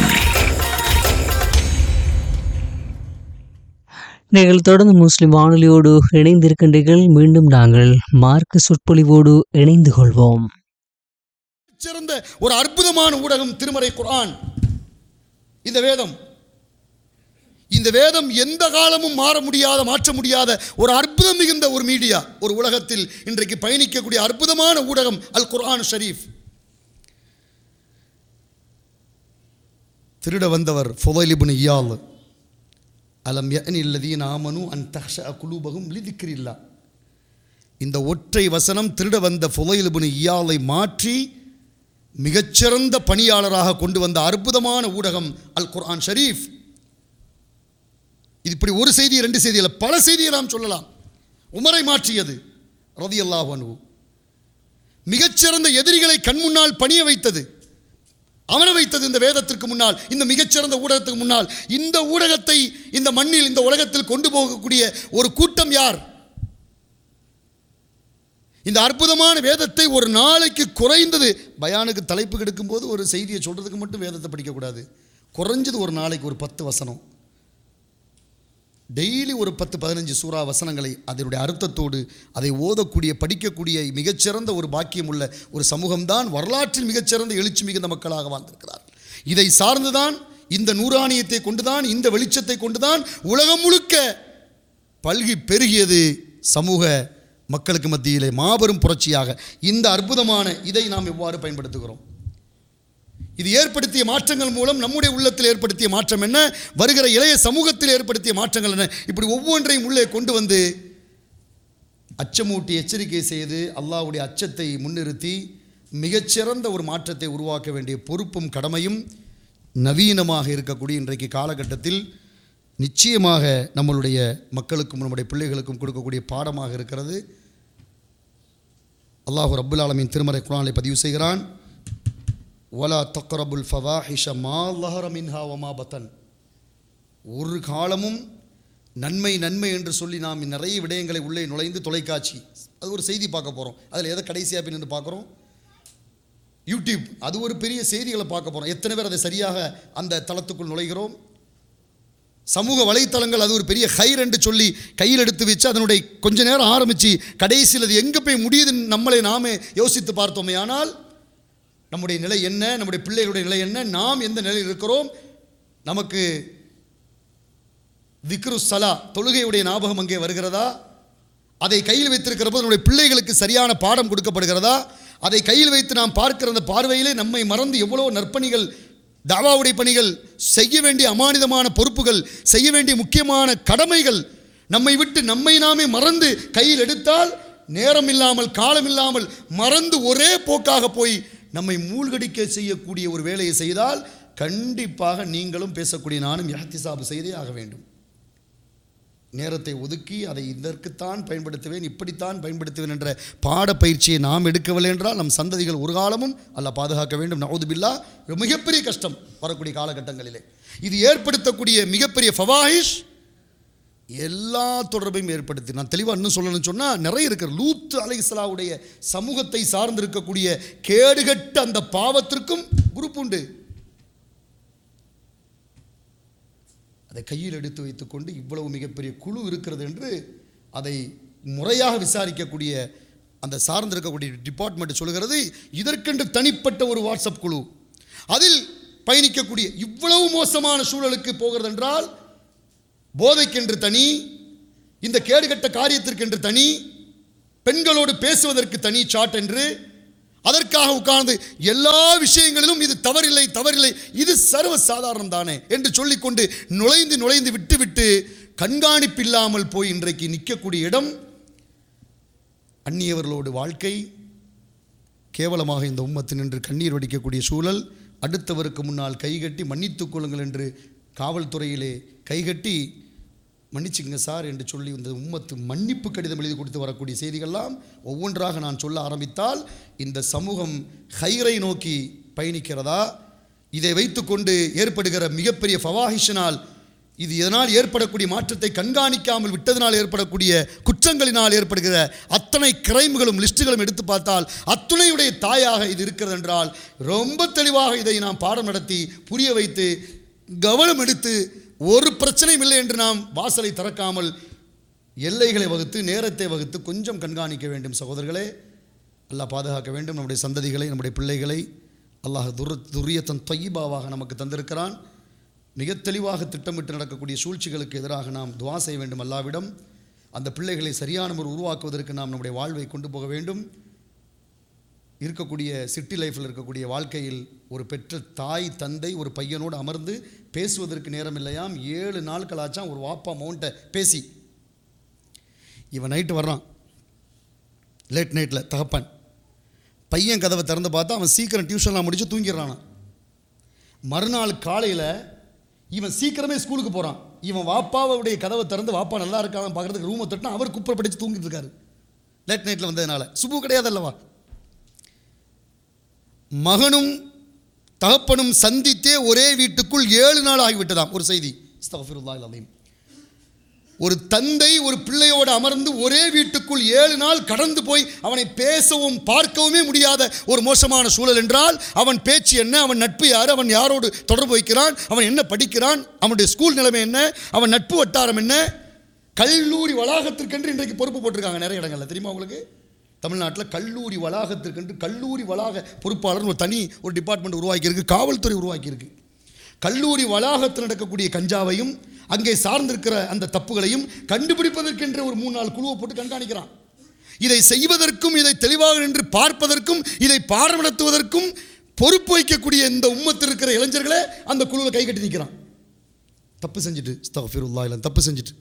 [SPEAKER 4] நீங்கள் தொடர்ந்து முஸ்லிம் வானொலியோடு இணைந்திருக்கின்றீர்கள். மீண்டும் நாங்கள் மார்க்க சொற்பொழிவோடு இணைந்து கொள்வோம்.
[SPEAKER 6] சிறந்த ஒரு அற்புதமான ஊடகம் திருமறை குர்ஆன். இந்த வேதம் எந்த காலமும் மாற முடியாத, மாற்ற முடியாத ஒரு அற்புதம் மிகுந்த ஒரு மீடியா, ஒரு உலகத்தில் இன்றைக்கு பயணிக்கக்கூடிய அற்புதமான ஊடகம் அல் குர்ஆன் ஷரீஃப். திருட வந்தவர் ஃபுதைல் இப்னு இயால். அலம் யஅனி அல்லதீன ஆமனு அன் தஹ்ஷஅ குலூபஹும் லிதிக்ரில்லாஹ். இந்த ஒற்றை வசனம் திருட வந்த ஃபுதைல் இப்னு இயாலை மாற்றி மிகச்சிறந்த பணியாளராக கொண்டு வந்த அற்புதமான ஊடகம் அல் குர்ஆன் ஷரீஃப். இது இப்படி ஒரு செய்தி, ரெண்டு செய்தி இல்லை, பல செய்தியை நாம் சொல்லலாம். உமரை மாற்றியது ரலியல்லாஹு அன்ஹு. மிகச்சிறந்த எதிரிகளை கண் முன்னால் பணிய வைத்தது, அமர வைத்தது இந்த வேதத்திற்கு முன்னால், இந்த மிகச்சிறந்த ஊடகத்துக்கு முன்னால். இந்த ஊடகத்தை இந்த மண்ணில், இந்த உலகத்தில் கொண்டு போகக்கூடிய ஒரு கூட்டம் யார்? இந்த அற்புதமான வேதத்தை ஒரு நாளைக்கு குறைந்தது, பயானுக்கு தலைப்பு கெடுக்கும் போது ஒரு செய்தியை சொல்றதுக்கு மட்டும் வேதத்தை படிக்கக்கூடாது. குறைஞ்சது ஒரு நாளைக்கு ஒரு 10 வசனம், டெய்லி ஒரு 10-15 சூறா வசனங்களை அதனுடைய அர்த்தத்தோடு அதை ஓதக்கூடிய, படிக்கக்கூடிய மிகச்சிறந்த ஒரு பாக்கியம் உள்ள ஒரு சமூகம்தான் வரலாற்றில் மிகச்சிறந்த எழுச்சி மிகுந்த மக்களாக வாழ்ந்திருக்கிறார். இதை சார்ந்துதான், இந்த நூறானியத்தை கொண்டுதான், இந்த வெளிச்சத்தை கொண்டுதான் உலகம் முழுக்க பல்கி பெருகியது சமூக மக்களுக்கு மத்தியிலே மாபெரும் புரட்சியாக. இந்த அற்புதமான இதை நாம் எவ்வாறு பயன்படுத்துகிறோம்? இது ஏற்படுத்திய மாற்றங்கள் மூலம் நம்முடைய உள்ளத்தில் ஏற்படுத்திய மாற்றம் என்ன, வருகிற இளைய சமூகத்தில் ஏற்படுத்திய மாற்றங்கள் என்ன, இப்படி ஒவ்வொன்றையும் உள்ளே கொண்டு வந்து அச்சமூட்டி எச்சரிக்கை செய்து அல்லாஹ்வுடைய அச்சத்தை முன்னிறுத்தி மிகச்சிறந்த ஒரு மாற்றத்தை உருவாக்க வேண்டிய பொறுப்பும் கடமையும் நவீனமாக இருக்கக்கூடிய இன்றைக்கு காலகட்டத்தில் நிச்சயமாக நம்மளுடைய மக்களுக்கும் நம்முடைய பிள்ளைகளுக்கும் கொடுக்கக்கூடிய பாடமாக இருக்கிறது. அல்லாஹ் ரப்புல் ஆலமீன் திருமறை குர்ஆனிலே பதிவு செய்கிறான், வலா தக்ரபுல் ஃபவாஹிஷ மா ظஹர மின்ஹா வமா பத்தன். ஒரு காலமும் நன்மை நன்மை என்று சொல்லி நாம் நிறைய விடயங்களை உள்ளே நுழைந்து, தொலைக்காட்சி அது ஒரு செய்தி பார்க்க போகிறோம், அதில் எதை கடைசியாக போய் நின்று பார்க்குறோம்? யூடியூப் அது ஒரு பெரிய செய்திகளை பார்க்க போகிறோம். எத்தனை பேர் அதை சரியாக அந்த தளத்துக்குள் நுழைகிறோம்? சமூக வலைத்தளங்கள் அது ஒரு பெரிய ஹைர் என்று சொல்லி கையில் எடுத்து வச்சு அதனுடைய கொஞ்ச நேரம் ஆரம்பித்து கடைசியில் அது எங்கே போய் முடியுதுன்னு நம்மளை நாமே யோசித்து பார்த்தோமே. ஆனால் நம்முடைய நிலை என்ன, நம்முடைய பிள்ளைகளுடைய நிலை என்ன, நாம் எந்த நிலையில் இருக்கிறோம்? நமக்கு திக்ரு ஸலா, தொழுகையுடைய ஞாபகம் அங்கே வருகிறதா? அதை கையில் வைத்திருக்கிற போது நம்முடைய பிள்ளைகளுக்கு சரியான பாடம் கொடுக்கப்படுகிறதா? அதை கையில் வைத்து நாம் பார்க்கிற அந்த பார்வையிலே நம்மை மறந்து எவ்வளோ நற்பணிகள், தாவாவுடைய பணிகள், செய்ய வேண்டிய அமானிதமான பொறுப்புகள், செய்ய வேண்டிய முக்கியமான கடமைகள் நம்மை விட்டு நம்மை நாமே மறந்து கையில் எடுத்தால், நேரம் இல்லாமல் காலம் இல்லாமல் மறந்து ஒரே போக்காக போய் நம்மை மூழ்கடிக்க செய்யக்கூடிய ஒரு வேலையை செய்தால் கண்டிப்பாக நீங்களும் பேசக்கூடிய நானும் இஹ்திசாப் செய்தே ஆக வேண்டும். நேரத்தை ஒதுக்கி அதை இதற்குத்தான் பயன்படுத்துவேன், இப்படித்தான் பயன்படுத்துவேன் என்ற பாடப்பயிற்சியை நாம் எடுக்கவில்லை என்றால் நம் சந்ததிகள் ஒரு காலமும் அல்லாஹ் பாதுகாக்க வேண்டும். நஊது பில்லாஹ். மிகப்பெரிய கஷ்டம் வரக்கூடிய காலகட்டங்களிலே இது ஏற்படுத்தக்கூடிய மிகப்பெரிய ஃபவாஹிஷ் எல்லா தொடர்பையும் ஏற்படுத்தி, நான் தெளிவாக இன்னும் சொல்லணும்னு சொன்னால் நிறைய இருக்கிற லூத் அலைஹிஸ்ஸலாமுடைய சமூகத்தை சார்ந்திருக்கக்கூடிய கேடுகட்ட அந்த பாவத்திற்கும் குரூப் உண்டு. அதை கையில் எடுத்து வைத்துக்கொண்டு இவ்வளவு மிகப்பெரிய குழு இருக்கிறது என்று அதை முறையாக விசாரிக்கக்கூடிய அந்த சார்ந்திருக்கக்கூடிய டிபார்ட்மெண்ட் சொல்கிறது. இதற்கென்று தனிப்பட்ட ஒரு வாட்ஸ்அப் குழு, அதில் பயணிக்கக்கூடிய இவ்வளவு மோசமான சூழலுக்கு போகிறது என்றால், போதைக்கென்று தனி, இந்த கேடுகட்ட காரியத்திற்கென்று தனி, பெண்களோடு பேசுவதற்கு தனி சாட் என்று, அதற்காக உட்கார்ந்து எல்லா விஷயங்களிலும் இது தவறில்லை தவறில்லை, இது சர்வ சாதாரணம் தானே என்று சொல்லிக்கொண்டு நுழைந்து விட்டு கண்காணிப்பு இல்லாமல் போய் இன்றைக்கு நிற்கக்கூடிய இடம் அந்நியவர்களோடு வாழ்க்கை. கேவலமாக இந்த உம்மத்து நின்று கண்ணீர் வடிக்கக்கூடிய சூழல். அடுத்தவருக்கு முன்னால் கைகட்டி மன்னித்துக் கொள்ளுங்கள் என்று காவல்துறையிலே கைகட்டி மன்னிச்சுங்க சார் என்று சொல்லி இந்த உம்மத்து மன்னிப்பு கடிதம் எழுதி கொடுத்து வரக்கூடிய செய்திகள்லாம் ஒவ்வொன்றாக நான் சொல்ல ஆரம்பித்தால் இந்த சமூகம் ஹைரை நோக்கி பயணிக்கிறதா, இதை வைத்துக்கொண்டு ஏற்படுகிற மிகப்பெரிய ஃபவாஹிஷினால், இது இதனால் ஏற்படக்கூடிய மாற்றத்தை கண்காணிக்காமல் விட்டதனால் ஏற்படக்கூடிய குற்றங்களினால் ஏற்படுகிற அத்தனை கிரைம்களும் லிஸ்ட்டுகளும் எடுத்து பார்த்தால் அத்துணையுடைய தாயாக இது இருக்கிறது என்றால், ரொம்ப தெளிவாக இதை நாம் பாடம் நடத்தி புரிய வைத்து கவனம் எடுத்து ஒரு பிரச்சனையும் இல்லை என்று நாம் வாசலை திறக்காமல் எல்லைகளை வகுத்து நேரத்தை வகுத்து கொஞ்சம் கண்காணிக்க வேண்டும் சகோதரர்களே. அல்லாஹ் பாதுகாக்க வேண்டும் நம்முடைய சந்ததிகளை, நம்முடைய பிள்ளைகளை. அல்லாஹ் துர்ரியத்தன் தொய்யிபாவாக நமக்கு தந்திருக்கிறான். மிக தெளிவாக திட்டமிட்டு நடக்கக்கூடிய சூழ்ச்சிகளுக்கு எதிராக நாம் துவா செய்ய வேண்டும் அல்லாவிடம். அந்த பிள்ளைகளை சரியான முறை உருவாக்குவதற்கு நாம் நம்முடைய வாழ்வை கொண்டு போக வேண்டும். இருக்கக்கூடிய சிட்டி லைஃப்பில் இருக்கக்கூடிய வாழ்க்கையில் ஒரு பெற்ற தாய் தந்தை ஒரு பையனோடு அமர்ந்து பேசுவதற்கு நேரம் இல்லையாம். 7 நாட்களாச்சாம் ஒரு வாப்பா மவுண்ட்டை பேசி. இவன் நைட்டு வர்றான், லேட் நைட்டில் தகப்பன் பையன் கதவை திறந்து பார்த்தா அவன் சீக்கிரம் டியூஷன்லாம் முடித்து தூங்கிடுறானா. மறுநாள் காலையில் இவன் சீக்கிரமே ஸ்கூலுக்கு போகிறான். இவன் வாப்பாவுடைய கதவை திறந்து வாப்பா நல்லா இருக்கான்னு பார்க்குறதுக்கு ரூமை தட்டினா அவர் குப்பரை படித்து தூங்கிட்டு இருக்காரு. லேட் நைட்டில் வந்ததுனால சுபு கிடையாது அல்லவா. மகனும் தகப்பனும் சந்தித்தே ஒரே வீட்டுக்குள் 7 நாள் ஆகிவிட்டதாம். ஒரு செய்தி, அஸ்தக்ஃபிருல்லாஹ் அலீம். ஒரு தந்தை ஒரு பிள்ளையோடு அமர்ந்து ஒரே வீட்டுக்குள் 7 நாள் கடந்து போய் அவனை பேசவும் பார்க்கவுமே முடியாத ஒரு மோசமான சூழல் என்றால், அவன் பேச்சு என்ன, அவன் நட்பு யார், அவன் யாரோடு தொடர்பு வைக்கிறான், அவன் என்ன படிக்கிறான், அவனுடைய ஸ்கூல் நிலைமை என்ன, அவன் நட்பு வட்டாரம் என்ன. கல்லூரி வளாகத்திற்கென்று இன்றைக்கு பொறுப்பு போட்டிருக்காங்க நிறைய இடங்களில், தெரியுமா உங்களுக்கு? தமிழ்நாட்டில் கல்லூரி வளாகத்திற்கென்று கல்லூரி வளாக பொறுப்பாளர் ஒரு தனி ஒரு டிபார்ட்மெண்ட் உருவாக்கியிருக்கு, காவல்துறை உருவாக்கியிருக்கு. கல்லூரி வளாகத்தில் நடக்கக்கூடிய கஞ்சாவையும் அங்கே சார்ந்திருக்கிற அந்த தப்புகளையும் கண்டுபிடிப்பதற்கென்ற ஒரு 3-4 குழுவை போட்டு கண்காணிக்கிறான். இதை செய்வதற்கும் இதை தெளிவாக நின்று பார்ப்பதற்கும் இதை பாடம் நடத்துவதற்கும் பொறுப்பு வைக்கக்கூடிய இந்த உம்மத்தில் இருக்கிற இளைஞர்களே அந்த குழுவில் கை கட்டி நிற்கிறான். தப்பு செஞ்சுட்டு, அஸ்தக்ஃபிருல்லாஹ் இல்லை, தப்பு செஞ்சுட்டு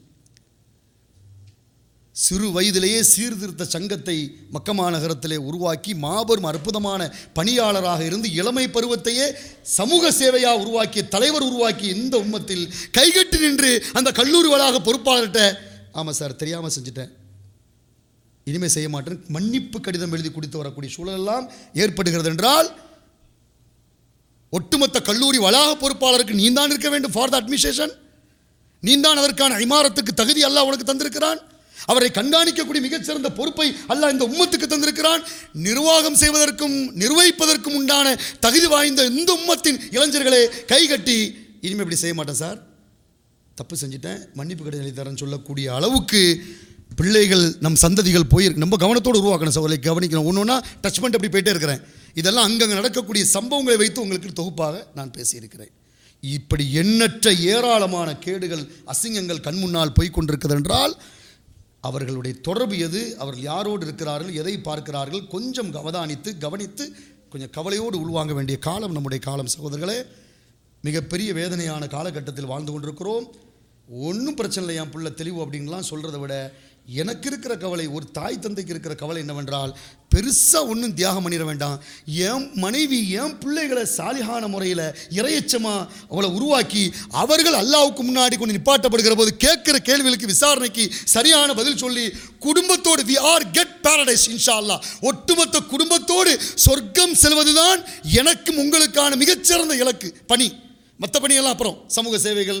[SPEAKER 6] சிறு வயதிலேயே சீர்திருத்த சங்கத்தை மக்கா மாநகரத்திலே உருவாக்கி மாபெரும் அற்புதமான பணியாளராக இருந்து இளமை பருவத்தையே சமூக சேவையாக உருவாக்கிய தலைவர் உருவாக்கிய இந்த உம்மத்தில் கைகட்டி நின்று அந்த கல்லூரி வளாக பொறுப்பாளர்கிட்ட, ஆமாம் சார் தெரியாமல் செஞ்சுட்டேன், இனிமேல் செய்ய மாட்டேன், மன்னிப்பு கடிதம் எழுதி கொடுத்து வரக்கூடிய சூழலெல்லாம் ஏற்படுகிறது என்றால், ஒட்டுமொத்த கல்லூரி வளாக பொறுப்பாளருக்கு நீ தான் இருக்க வேண்டும் ஃபார் த அட்மினிஸ்ட்ரேஷன். நீ தான் அதற்கான இமாரத்துக்கு தகுதி அல்லாஹ் உனக்கு தந்திருக்கிறான். அவரை கண்காணிக்கக்கூடிய மிகச்சிறந்த பொறுப்பை அல்லாஹ் இந்த உம்மத்துக்கு தந்திருக்கிறான். நிர்வாகம் செய்வதற்கும் நிர்வகிப்பதற்கும் உண்டான தகுதி வாய்ந்த இந்த உம்மத்தின் இளைஞர்களே கைகட்டி, இனிமேல் இப்படி செய்ய மாட்டேன் சார், தப்பு செஞ்சுட்டேன், மன்னிப்பு கடிதம் எழுதி தரேன்னு சொல்லக்கூடிய அளவுக்கு பிள்ளைகள் நம் சந்ததிகள் போயிருக்கு. நம்ம கவனத்தோடு உருவாக்கணும் சோலை கவனிக்கணும். ஒன்றுன்னா டச் பண்ணிட்டு அப்படி போயிட்டே இருக்கிறேன். இதெல்லாம் அங்கங்கே நடக்கக்கூடிய சம்பவங்களை வைத்து உங்களுக்கு தொகுப்பாக நான் பேசியிருக்கிறேன். இப்படி எண்ணற்ற ஏராளமான கேடுகள் அசிங்கங்கள் கண் முன்னால் போய்கொண்டிருக்கிறது என்றால், அவர்களுடைய தொடர்பு எது, அவர்கள் யாரோடு இருக்கிறார்கள், எதை பார்க்கிறார்கள், கொஞ்சம் அவதானித்து கவனித்து கொஞ்சம் கவலையோடு உள்வாங்க வேண்டிய காலம் நம்முடைய காலம் சகோதரர்களே. மிகப்பெரிய வேதனையான காலகட்டத்தில் வாழ்ந்து கொண்டிருக்கிறோம். ஒன்றும் பிரச்சனை இல்லை என் பிள்ளை தெளிவு அப்படின்லாம் சொல்கிறத விட எனக்கு இருக்கிற கவலை, ஒரு தாய் தந்தைக்கு இருக்கிற கவலை என்னவென்றால், பெருசாக ஒன்றும் தியாகம் பண்ணிட வேண்டாம், என் மனைவி என் பிள்ளைகளை சாலிகான முறையில் இறையச்சமாக அவளை உருவாக்கி அவர்கள் அல்லாஹ்வுக்கு முன்னாடி கொண்டு நிப்பாட்டப்படுகிற போது கேட்குற கேள்விகளுக்கு விசாரணைக்கு சரியான பதில் சொல்லி குடும்பத்தோடு வி ஆர் கெட் பாரடைஸ் இன்ஷா அல்லாஹ், ஒட்டுமொத்த குடும்பத்தோடு சொர்க்கம் செல்வதுதான் எனக்கும் உங்களுக்கான மிகச்சிறந்த இலக்கு பணி. மற்ற பணியெல்லாம் அப்புறம், சமூக சேவைகள்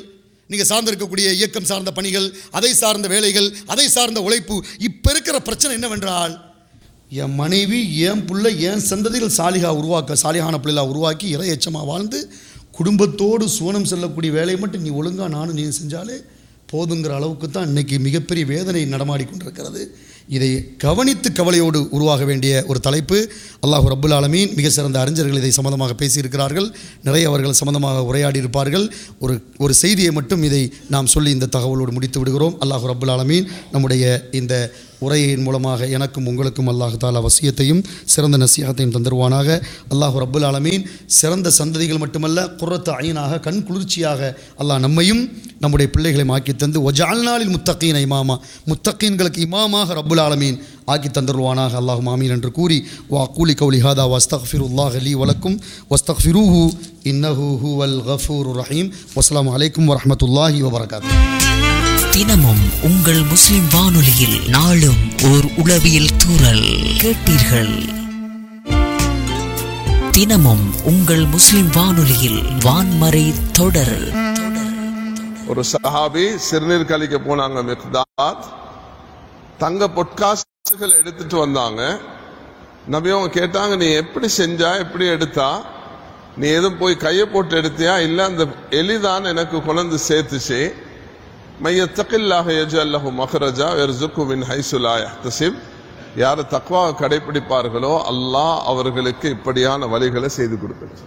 [SPEAKER 6] நீங்கள் சார்ந்திருக்கக்கூடிய இயக்கம் சார்ந்த பணிகள், அதை சார்ந்த வேலைகள், அதை சார்ந்த உழைப்பு. இப்போ இருக்கிற பிரச்சனை என்னவென்றால், என் மனைவி, என் பிள்ளை, என் சந்ததிகள் சாலிகான பிள்ளைகளாக உருவாக்கி இறை எச்சமாக வாழ்ந்து குடும்பத்தோடு சுவனம் செல்லக்கூடிய வேலையை மட்டும் நீ ஒழுங்காக நானும் நீ செஞ்சாலே போதுங்கிற அளவுக்கு தான் இன்றைக்கி மிகப்பெரிய வேதனை நடமாடி கொண்டிருக்கிறது. இதை கவனித்து கவலையோடு உருவாக வேண்டிய ஒரு தலைப்பு. அல்லாஹ் ரப்புல் ஆலமீன் மிக சிறந்த அறிஞர்கள் இதை சம்பந்தமாக பேசியிருக்கிறார்கள். நிறைய அவர்கள் சம்பந்தமாக உரையாடி இருப்பார்கள். ஒரு செய்தியை மட்டும் இதை நாம் சொல்லி இந்த தகவலோடு முடித்து விடுகிறோம். அல்லாஹ் ரப்புல் ஆலமீன் நம்முடைய இந்த உரையின் மூலமாக எனக்கும் உங்களுக்கும் அல்லாஹ் தாலா வசியத்தையும் சிறந்த நசியத்தையும் தந்துருவானாக. அல்லாஹ் ரப்புல் ஆலமீன் சிறந்த சந்ததிகள் மட்டுமல்ல, குர்ரத்து ஐனாக, கண் குளிர்ச்சியாக அல்லாஹ் நம்மையும் நம்முடைய பிள்ளைகளையும் ஆக்கி தந்து வஜஅல்னாலில் முத்தகீன இமாமா, முத்தகீன்களுக்கு இமாமாக ரப்புல் ஆலமீன் ஆக்கி தந்துருவானாக. அல்லாஹும் ஆமீன் என்று கூறி வஅகூலு கௌலி ஹாதா வஸ்தக்ஃபிருல்லாஹ லீ வலக்கும் வஸ்தக்ஃபிரூஹு இன்னஹு ஹுவல் கஃபூருர் ரஹீம். வஸ்ஸலாமு அலைக்கும் வரஹ்மத்துல்லாஹி வபரகாத்துஹு.
[SPEAKER 4] தினமும் உங்கள் முஸ்லிம் வானொலியில் நாளும் ஓர் உளவியல் தூறல் கேட்டீர்கள். தினமும் உங்கள் முஸ்லிம் வானொலியில் வான்மறை தொடர்.
[SPEAKER 8] ஒரு சஹாபி சிறுநீர் கழிக்க போனாங்க. மிக்தாத் தங்க பொட்காசுகள் எடுத்துட்டு வந்தாங்க. நபியவங்க கேட்டாங்க, நீ எப்படி செஞ்சா, எப்படி எடுத்தா, நீ எதுவும் போய் கையை போட்டு எடுத்தியா, இல்ல அந்த எலிதான் எனக்கு கொண்டு சேர்த்துச்சு. மையத்தகில்லாஹ யஜ்அல் லஹு மக்ரஜா வயர்ஸுகு மின் ஹைஸு லா யஹ்தஸிப். யார் தக்வா கடைபிடிப்பார்களோ அல்லாஹ் அவர்களுக்கு இப்படியான வழிகளை செய்து கொடுக்கிறார்.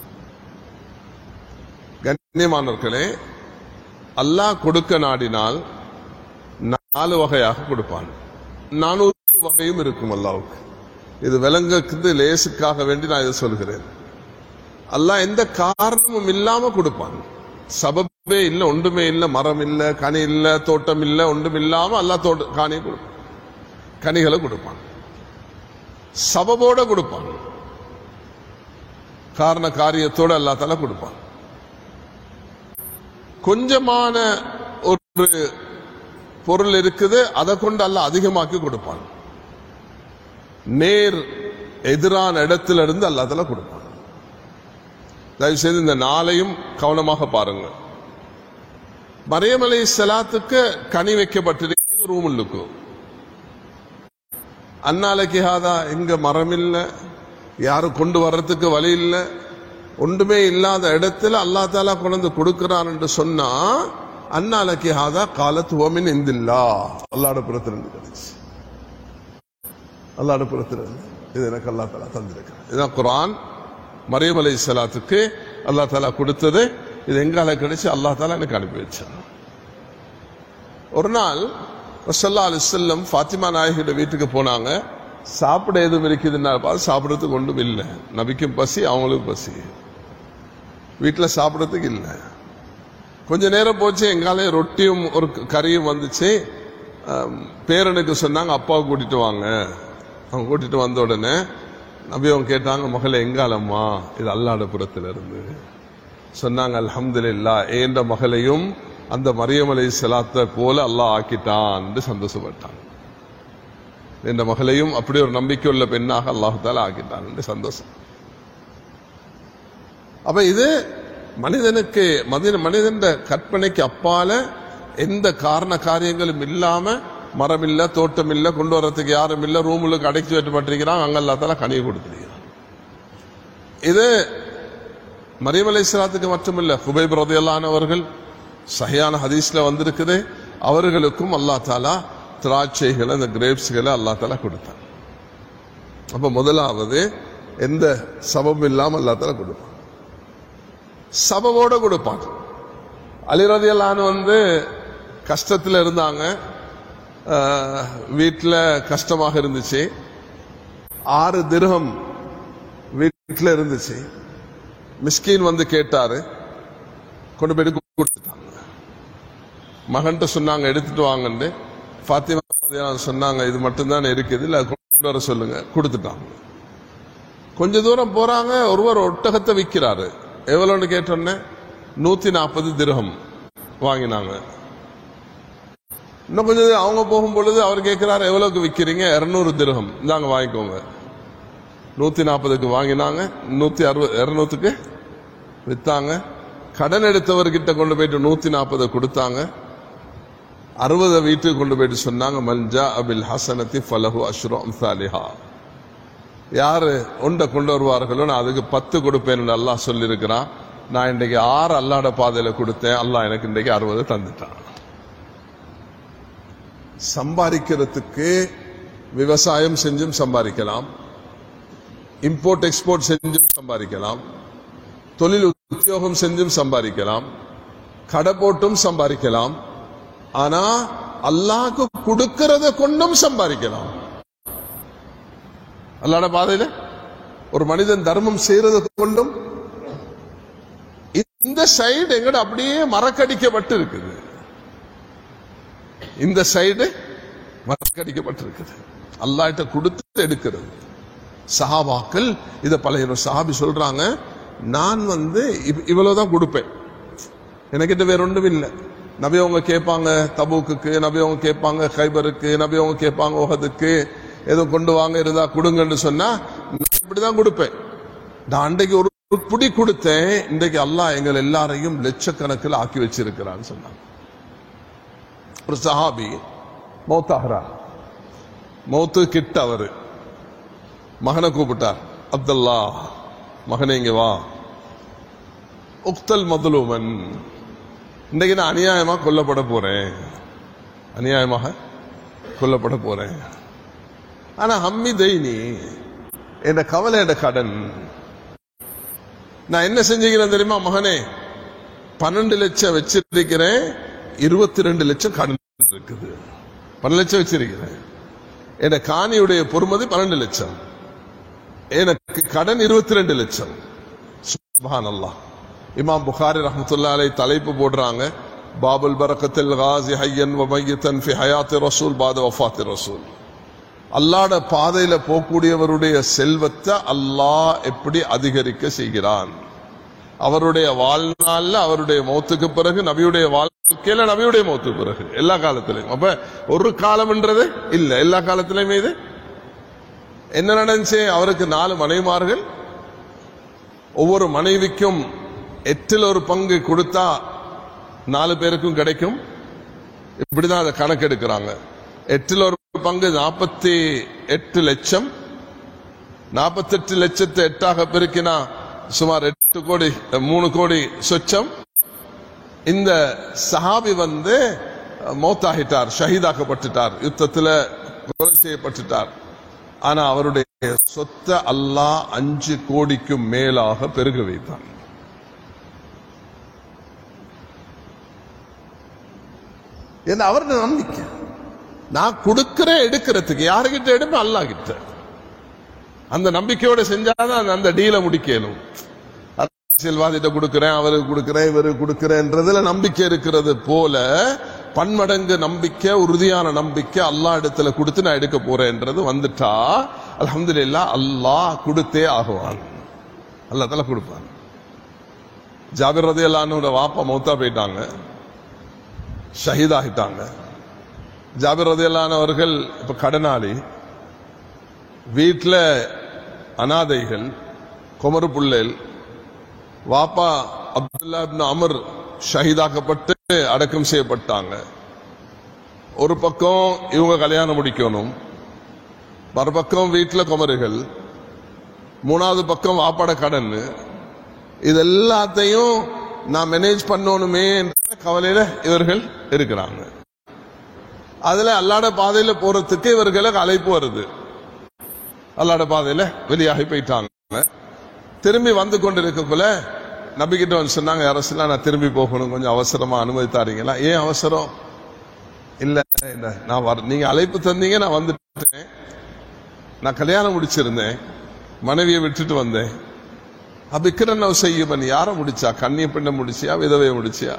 [SPEAKER 8] கண்ணியமானவர்களே, அல்லாஹ் கொடுக்க நாடினால் 4 வகையாக கொடுப்பான். 400 வகையும் இருக்கும் அல்லாஹ்வுக்கு. இது விளங்குறது லேசுக்காக வேண்டி நான் இதை சொல்கிறேன். அல்லாஹ் எந்த காரணமும் இல்லாம கொடுப்பான். சபபே இல்ல, ஒன்றுமே இல்ல, மரம் இல்ல, கனி இல்ல, தோட்டம் இல்ல, ஒன்றும் இல்லாம அல்லாஹ் காணியை கொடுப்பான், கனிகளை கொடுப்பான். சபபோட கொடுப்பான், காரண காரியத்தோட அல்லாஹ் தஆலா கொடுப்பான். கொஞ்சமான ஒரு பொருள் இருக்குது, அதை கொண்டு அல்லாஹ் அதிகமாக்கி கொடுப்பான். நேர் எதிரான இடத்துல இருந்து அல்லாஹ் தஆலா கொடுப்பான். தயவு செய்து இந்த 4ஐயும் கவனமாக பாருங்க. மரியம் அலைஹிஸ்ஸலாத்துக்கு கனி வைக்கப்பட்டிருக்கிறது ரூமுல்லுக்கு. அன்னாலக்கி ஹாதா, இங்க மரம் இல்லை, யாரும் கொண்டு வர்றதுக்கு வழி இல்லை, ஒன்றுமே இல்லாத இடத்துல அல்லாஹ் தஆலா கொண்டு கொடுக்கிறான் என்று சொன்னா, அன்னாலக்கி ஹாதா காலத் வமின் இந்தில்லா, அல்லாஹ்வுடைய புறத்திலிருந்து கிடைச்சு. அல்லாஹ்வுடைய புறத்திலிருந்து இது எனக்கு அல்லாஹ் தஆலா தந்திருக்கிறான். இதுதான் குர்ஆன். மரியம் அலைஹிஸ்ஸலாத்துக்கு அல்லாஹ் தஆலா கொடுத்தது. இது எங்கால கிடைச்சு? அல்லாஹ் தஆலா எனக்கு அனுப்பி வச்சான். ஒரு நாள் ஸல்லல்லாஹு அலைஹி வஸல்லம் ஃபாத்திமா நாயகியோட வீட்டுக்கு போனாங்க. சாப்பிட எதுவும் இருக்குதுன்னா பார்த்து சாப்பிட்றதுக்கு ஒன்றும் இல்லை. நபிக்கும் பசி, அவங்களுக்கும் பசி, வீட்டில் சாப்பிட்றதுக்கு இல்லை. கொஞ்ச நேரம் போச்சு, எங்காலே ரொட்டியும் ஒரு கறியும் வந்துச்சு. பேரனுக்கு சொன்னாங்க, அப்பாவை கூட்டிட்டு வாங்க. அவங்க கூட்டிட்டு வந்த உடனே நபி அவங்க கேட்டாங்க, மகளே எங்காலம்மா? இது அல்லாஹ்வுடைய புறத்துல இருந்து. சொன்னாங்க, அல்ஹம்துலில்லாஹ், ஏண்ட மகளையும் அந்த மரியம் அலைஹிஸ்ஸலாத்தை போல அல்லாஹ் ஆக்கிட்டான் என்று சந்தோஷப்பட்டாங்க. என்ற மகளையும் அப்படி ஒரு நம்பிக்கை உள்ள பெண்ணாக அல்லாஹ் தஆலா ஆக்கிட்டான் என்று சந்தோஷம். அப்ப இது மனிதனுக்கு மனிதன் கற்பனைக்கு அப்பால எந்த காரண காரியங்களும் இல்லாம, மரம் இல்ல, தோட்டம் இல்ல, கொண்டு வரத்துக்கு யாரும் இல்ல, ரூமுக்கு அடைச்சி வைக்கப்பட்டிருக்கிறான், அங்க அல்லாஹ் தஆலா கனியை கொடுத்திருக்கிறான். இது மரியம் அலைஹிஸ்ஸலாத்துக்கு மட்டுமில்ல, ஹுபைப் ரலியல்லாஹு அன்ஹு அவர்கள் சஹீஹான ஹதீஸ்ல வந்திருக்குது, அவர்களுக்கும் அல்லாஹ் தஆலா திராட்சைகளை, அந்த கிரேப்ஸ்களை அல்லாஹ் தஆலா கொடுத்தான். அப்ப முதலாவது எந்த சபபும் இல்லாம அல்லாஹ் தஆலா கொடுப்பான், சபவோட கொடுப்பான். அலி ரலியல்லாஹு அன்ஹு கஷ்டத்தில் இருந்தாங்க, வீட்டில் கஷ்டமாக இருந்துச்சு. 6 திர்ஹம் வீட்டில் இருந்துச்சு. மிஸ்கீன் வந்து கேட்டாரு, கொண்டு போய் கொடுத்துட்டாங்க. மகன்கிட்ட சொன்னாங்க, எடுத்துட்டு வாங்கன்னு. ஃபாத்திமா சொன்னாங்க, இது மட்டும்தான் இருக்குது, இல்லை கொண்டு வர சொல்லுங்க. கொடுத்துட்டாங்க. கொஞ்ச தூரம் போறாங்க, ஒருவர் ஒட்டகத்தை விற்கிறாரு. எவ்வளோன்னு கேட்டோன்னே 140 திர்ஹம் வாங்கினாங்க. இன்னும் கொஞ்சம் அவங்க போகும் பொழுது அவர் கேட்கிறாரு, எவ்வளவுக்கு விற்கிறீங்க? 200 திர்ஹம், இந்தாங்க வாங்கிக்கோங்க. 140க்கு வாங்கினாங்க, 160 200க்கு வித்தாங்க. கடன் எடுத்தவர்கிட்ட கொண்டு போயிட்டு 140 கொடுத்தாங்க. 60 வீட்டுக்கு கொண்டு போயிட்டு சொன்னாங்க, மல்ஜா அபில் ஹசனத்தி ஃபலஹு அஷ்ரு அம்சாலிஹா. யாரு ஒன்றை கொண்டு வருவார்களோ நான் அதுக்கு 10 கொடுப்பேன் அல்லாஹ் சொல்லியிருக்கிறான். நான் இன்றைக்கு 6 அல்லாஹ்வுடைய பாதையில கொடுத்தேன், அல்லாஹ் எனக்கு இன்றைக்கு 60 தந்துட்டான். சம்பாதிக்கிறதுக்கு விவசாயம் செஞ்சும் சம்பாதிக்கலாம், இம்போர்ட் எக்ஸ்போர்ட் செஞ்சும் சம்பாதிக்கலாம், தொழில் உத்தியோகம் செஞ்சும் சம்பாதிக்கலாம், கடை போட்டும் சம்பாதிக்கலாம். ஆனா அல்லாஹ்க்கு கொடுக்கிறத கொண்டும் சம்பாதிக்கலாம். அல்லாஹ்வுடைய பாதையில ஒரு மனிதன் தர்மம் செய்யறத கொண்டும் இந்த சைடு எங்கட அப்படியே மறக்கடிக்கப்பட்டு இருக்குது. இந்த சைடு மறக்கடிக்கப்பட்டிருக்குது. அல்லாஹ்ட்ட கொடுத்து எடுக்கிறது. சஹாபாக்கள் இத பழைய சஹாபி சொல்றாங்க, நான் இவ்வளவுதான் கொடுப்பேன், எனக்கிட்ட வேற ஒன்றும் இல்லை. நபி அவங்க கேட்பாங்க தபூக்கு, நபி அவங்க கேட்பாங்க கைபருக்கு, நபி அவங்க கேட்பாங்க உஹதுக்கு, ஏதோ கொண்டு வாங்க இருந்தா கொடுங்கன்னு சொன்னா இப்படிதான் கொடுப்பேன். நான் அன்றைக்கு ஒரு புடி கொடுத்தேன், இன்றைக்கு அல்லாஹ் எங்கள் எல்லாரையும் லட்சக்கணக்கில் ஆக்கி வச்சிருக்கிறான்னு சொன்னாங்க. ஒரு சஹாபி மௌத்தாகிறா, மௌத்து கிட்ட அவரு மகனை கூப்பிட்டார், அப்துல்லா மகனே இங்க வா, உக்தல் மதுலூமன், இன்றைக்கு நான் அநியாயமாக கொல்லப்பட போறேன், அநியாயமாக கொல்லப்பட போறேன். ஆனா ஹம்மி தைனி, என் கவலை, என் கடன், நான் என்ன செஞ்சுக்கிறேன் தெரியுமா மகனே, 12 லட்சம் வச்சிருக்கிறேன், 22 லட்சம் கடன் இருக்குது. 12 லட்சம் வச்சிருக்கிறேன், என் காணியுடைய பொறுமதி 12 லட்சம், எனக்கு கடன் 22 லட்சம். சுப்ஹானல்லாஹ். இமாம் புகாரி ரஹ்மத்துல்லாஹி அலைஹி தலைப்பு போடுறாங்க, பாபுல் பரக்கத்தில் காஸி ஹய்யன் வ மையத்தன் ஃபி ஹயாத்தி ரசூல் பாத வஃபாத்தி ரசூல். அல்லாஹ்வுடைய பாதையில போகக்கூடியவருடைய செல்வத்தை அல்லாஹ் எப்படி அதிகரிக்க செய்கிறான், அவருடைய வாழ்நாள்ல, அவருடைய மௌத்துக்கு பிறகு, நபியுடைய வாழ்க்கையில, நபியுடைய மௌத்துக்கு பிறகு, எல்லா காலத்திலையும். அப்ப ஒரு காலம்ன்றது இல்ல, எல்லா காலத்திலையுமே இது என்ன நடந்துச்சு, அவருக்கு 4 மனைவிமார்கள், ஒவ்வொரு மனைவிக்கும் 8ல் ஒரு பங்கு கொடுத்தா 4 பேருக்கும் கிடைக்கும். இப்படிதான் அதை கணக்கெடுக்கிறாங்க. 8ல் ஒரு பங்கு 48 லட்சம், 48 லட்சத்தை 8ஆக பெருக்கினா சுமார் 8 கோடி, 3 கோடி சொச்சம். இந்த சஹாபி மௌத்தாகிட்டார், ஷஹீதாக்கப்பட்டுட்டார், யுத்தத்தில் கொலை செய்யப்பட்டுட்டார். ஆனா அவருடைய சொத்தை அல்லாஹ் 5 கோடிக்கும் மேலாக பெருக வைத்தார். என்ன அவருடைய நம்பிக்கை, நான் கொடுக்கிறேன் எடுக்கிறதுக்கு, யாருகிட்ட எடுப்பேன், அல்லாஹ் கிட்ட. அந்த நம்பிக்கையோட செஞ்சாதான் அந்த டீலை முடிக்கணும். அரசியல்வாதிட்ட கொடுக்கிறேன், அவருக்கு கொடுக்கிறேன், இவருக்கு கொடுக்கிறேன்றதுல நம்பிக்கை இருக்கிறது போல பன்மடங்கு நம்பிக்கை, உறுதியான நம்பிக்கை அல்லாஹ் இடத்துல கொடுத்து நான் எடுக்க போறேன்றது வந்துட்டா அல்ஹம்துலில்லாஹ் அல்லாஹ் கொடுத்தே ஆகுவான், அல்லாஹ் தஆலா கொடுப்பான். ஜாபிர் ரலியல்லாஹு அன்ஹுவோட வாப்பா மௌத்தா போயிட்டாங்க, ஷஹீதாகிட்டாங்க. ஜாபிர் ரலியல்லாஹு அன்ஹு அவர்கள் இப்ப கடனாளி, வீட்டில் அனாதைகள், குமரு புள்ளேல், வாப்பா அப்துல்லா இப்னு அமர் ஷஹீதாக்கப்பட்டு அடக்கம் செய்யப்பட்டாங்க. ஒரு பக்கம் இவங்க கல்யாணம் முடிக்கணும், மறுபக்கம் வீட்டில் குமருகள், 3வது பக்கம் வாப்பாட கடன், இது எல்லாத்தையும் நான் மேனேஜ் பண்ணணுமே என்ற கவலையில இவர்கள் இருக்கிறாங்க. அதுல அல்லாஹ்வுடைய பாதையில போறதுக்கு இவர்களுக்கு அழைப்பு வருது. அல்லாஹ்வுடைய பாதையில வெளியாகி போயிட்டாங்க. திரும்பி வந்து கொண்டிருக்கக்குள்ள நபிகிட்ட வந்து சொன்னாங்க, அரசுலாம் நான் திரும்பி போகணும், கொஞ்சம் அவசரமா அனுமதி தாரீங்களா? ஏன் அவசரம்? இல்ல நான் நீங்க அழைப்பு தந்தீங்க, நான் வந்துட்டேன், நான் கல்யாணம் முடிச்சிருந்தேன், மனைவியை விட்டுட்டு வந்தேன். அபிக்கிரன் செய்யமன் யார முடிச்சா? கண்ணிய பெண்ணை முடிச்சியா, விதவையை முடிச்சியா?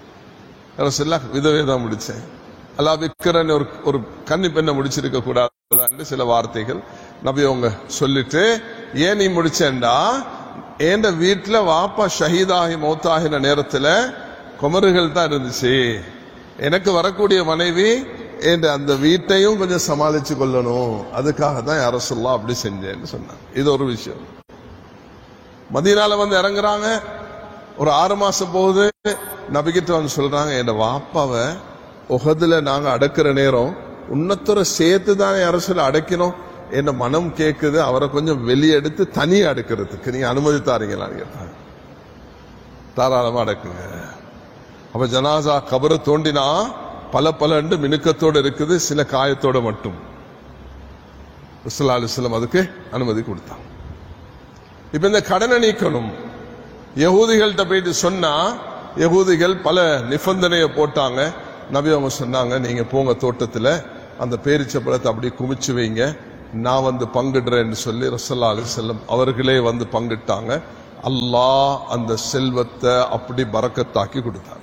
[SPEAKER 8] விதவை தான் முடிச்சேன். அல்லா விக்கிரன் ஒரு கன்னி பெண்ணை முடிச்சிருக்க கூடாது சில வார்த்தைகள் நபி அவங்க சொல்லிட்டு, ஏன் நீ முடிச்சேன்டா, என் வீட்டுல வாப்பா ஷஹீதாகி மௌத்தாகின நேரத்துல குமருகள் தான் இருந்துச்சு, எனக்கு வரக்கூடிய மனைவி என் அந்த வீட்டையும் கொஞ்சம் சமாளிச்சு கொள்ளணும், அதுக்காக தான் யா ரசூலுல்லாஹ் அப்படி செஞ்சேன்னு சொன்னாங்க. இது ஒரு விஷயம். மதீனால வந்து இறங்குறாங்க, ஒரு 6 மாசம் போகுது, நபிகிட்ட வந்து சொல்றாங்க, என் வாப்பாவை உஹதுல நாங்க அடக்குற நேரம் உன்னத்தோட சேர்த்து தான் அரசுல அடக்கினோம், என்ன மனம் கேக்குது, அவரை கொஞ்சம் வெளியே எடுத்து தனியா அடுக்கிறதுக்கு நீங்க அனுமதி தாரீங்களான்னு கேட்டாங்க. தாராளமா அடக்குங்க. அப்ப ஜனாசா கபரை தோண்டினா பல மினுக்கத்தோடு இருக்குது, சில காயத்தோட மட்டும். ஸல்லல்லாஹு அலைஹி வஸல்லம் அதுக்கு அனுமதி கொடுத்தாங்க. இப்ப இந்த கடனை நீக்கணும். யகூதிகள்கிட்ட போயிட்டு சொன்னா, யகூதிகள் பல நிபந்தனையை போட்டாங்க. நபி அவங்க சொன்னாங்க, நீங்க போங்க தோட்டத்துல அந்த பேரிச்ச பழத்தை அப்படியே குமிச்சு வைங்க, நான் வந்து பங்கிடுறேன்னு சொல்லி ஸல்லல்லாஹு அலைஹி வஸல்லம் அவர்களே வந்து பங்கிட்டாங்க. அல்லாஹ் அந்த செல்வத்தை அப்படி பரக்கத்தாக்கி கொடுத்தாங்க.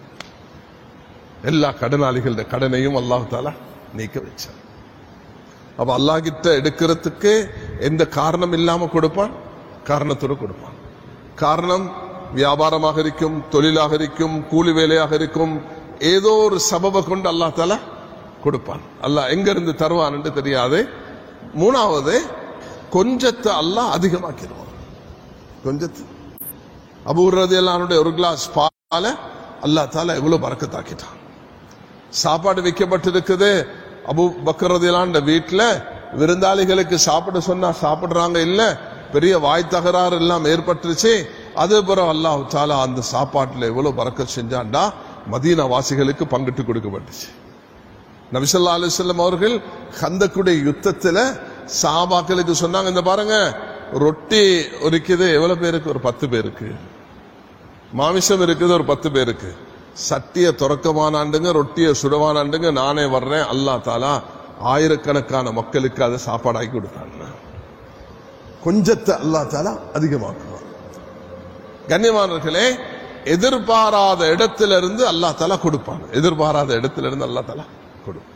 [SPEAKER 8] எல்லா கடனாளிகளோட கடனையும் அல்லாஹ் தஆலா நீக்க வச்சார். அப்ப அல்லாஹ் கிட்ட எடுக்கிறதுக்கு எந்த காரணம் இல்லாம கொடுப்பான், காரணத்தோடு கொடுப்பான். காரணம் வியாபாரமாக இருக்கும், தொழிலாக இருக்கும், கூலி வேலையாக இருக்கும், ஏதோ ஒரு சபபை கொண்டு அல்லாஹ் தஆலா கொடுப்பான். அல்லாஹ் எங்க இருந்து தருவான் என்று தெரியாது. மூணாவது, கொஞ்சத்தை அல்லாஹ் அதிகமாக்கிடுவான். கொஞ்சத்து அபூ ரலியல்லாஹு ஒரு கிளாஸ் பாலை அல்லாஹ் தஆலா எவ்வளவு பரக்கத்தாக்கிட்டான். சாப்பாடு வைக்கப்பட்டிருக்குது, அபூ பக்கர் ரலியல்லாஹு வீட்டுல விருந்தாளிகளுக்கு சாப்பிட சொன்னா சாப்பிடுறாங்க இல்ல, பெரிய வாய் தகராறு எல்லாம் ஏற்பட்டுருச்சு. அது பிறகு அல்லாஹ் தஆலா அந்த சாப்பாட்டுல எவ்வளவு பரக்கத் செஞ்சான்டா, மதீனா வாசிகளுக்கு பங்கிட்டு கொடுக்கப்பட்டுச்சு. நபி ஸல்லல்லாஹு அலைஹி வஸல்லம் அவர்கள் கந்தக்குடைய யுத்தத்துல சஹாபாக்களுக்கு சொன்னாங்க, இந்த பாருங்க ரொட்டி இருக்குது எவ்வளவு பேருக்கு, ஒரு 10 பேருக்கு. மாமிசம் இருக்குது ஒரு 10 பேருக்கு. சட்டிய துறக்கமானாண்டுங்க, ரொட்டிய சுடவானாண்டுங்க, நானே வர்றேன். அல்லாஹ் தஆலா ஆயிரக்கணக்கான மக்களுக்கு அதை சாப்பாடாக்கி கொடுத்தாங்க. கொஞ்சத்தை அல்லாஹ் தஆலா அதிகமாக்குவான். கண்ணியமானவர்களே, எதிர்பாராத இடத்திலிருந்து அல்லாஹ் தஆலா கொடுப்பான். எதிர்பாராத இடத்திலிருந்து அல்லாஹ் தஆலா கொடுப்பான்.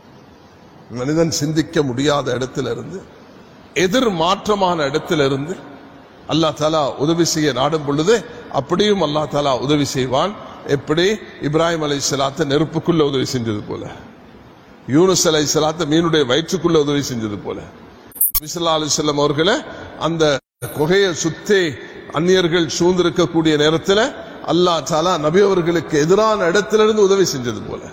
[SPEAKER 8] மனிதன் சிந்திக்க முடியாத இடத்திலிருந்து, எதிர்மாற்றமான இடத்திலிருந்து அல்லாஹ் தஆலா உதவி செய்ய நாடும் பொழுது அப்படியும் அல்லாஹ் தஆலா உதவி செய்வான். எப்படி இப்ராஹிம் அலைஹிஸ்ஸலாத்தை நெருப்புக்குள்ள உதவி செஞ்சது போல, யூனுஸ் அலைஹிஸ்ஸலாத்தை மீனுடைய வயிற்றுக்குள்ள உதவி செஞ்சது போல, நபி ஸல்லல்லாஹு அலைஹி வஸல்லம் அவர்களை அந்த குகையை சுத்தி அந்நியர்கள் சூழ்ந்திருக்கக்கூடிய நேரத்தில் அல்லாஹ் தஆலா நபி அவர்களுக்கு எதிரான இடத்திலிருந்து உதவி செஞ்சது போல.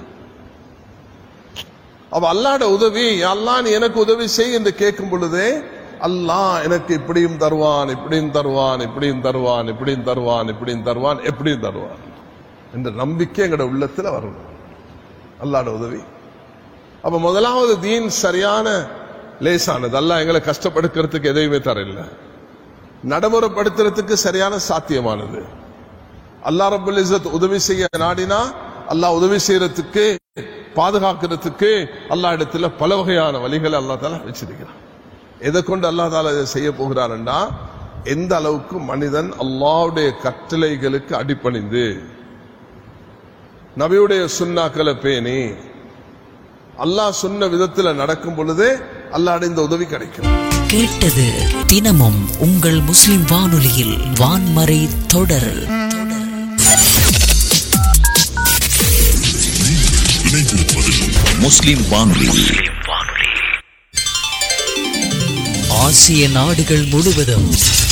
[SPEAKER 8] அப்ப அல்லாஹ்ட உதவி, அல்லாஹ் நீ எனக்கு உதவி செய் என்று கேட்கும் பொழுதே அல்லாஹ் எனக்கு இப்படியும் தருவான், இப்படியும் தருவான், இப்படியும் தருவான், இப்படியும் தருவான், இப்படியும் தருவான், எப்படியும் தருவான் என்ற நம்பிக்கை எங்களோட உள்ளத்துல வரணும். அல்லாஹ்ட உதவி. அப்ப முதலாவது தீன் சரியான லேசானது. அல்லாஹ் எங்களை கஷ்டப்படுத்துறதுக்கு எதையுமே தரல, நடைமுறைப்படுத்துறதுக்கு சரியான சாத்தியமானது. அல்லாஹ் ரப்பல் இஸ்ஸத் உதவி செய்ய நாடினா அல்லாஹ் உதவி செய்யறதுக்கு, பாதுகாக்கிறதுக்கு அல்லாஹ் இடத்துல பல வகையான வழிகளை அல்லாஹ் தஆலா வச்சிருக்கிறான். எதை கொண்டு அல்லாஹ் தஆலா இதை செய்ய போகிறான்னா, எந்த அளவுக்கு மனிதன் அல்லாஹ்வுடைய கட்டளைகளுக்கு அடிபணிந்து நபியுடைய சுன்னாக்களை பேணி அல்லாஹ் சொன்ன விதத்துல நடக்கும் பொழுது அல்லாஹ்வுடைய இந்த உதவி கிடைக்கும்.
[SPEAKER 4] கேட்டது தினமும் உங்கள் முஸ்லிம் வானொலியில் வான்மறை தொடர்.
[SPEAKER 3] முஸ்லிம் வானொலி
[SPEAKER 4] ஆசிய நாடுகள் முழுவதும்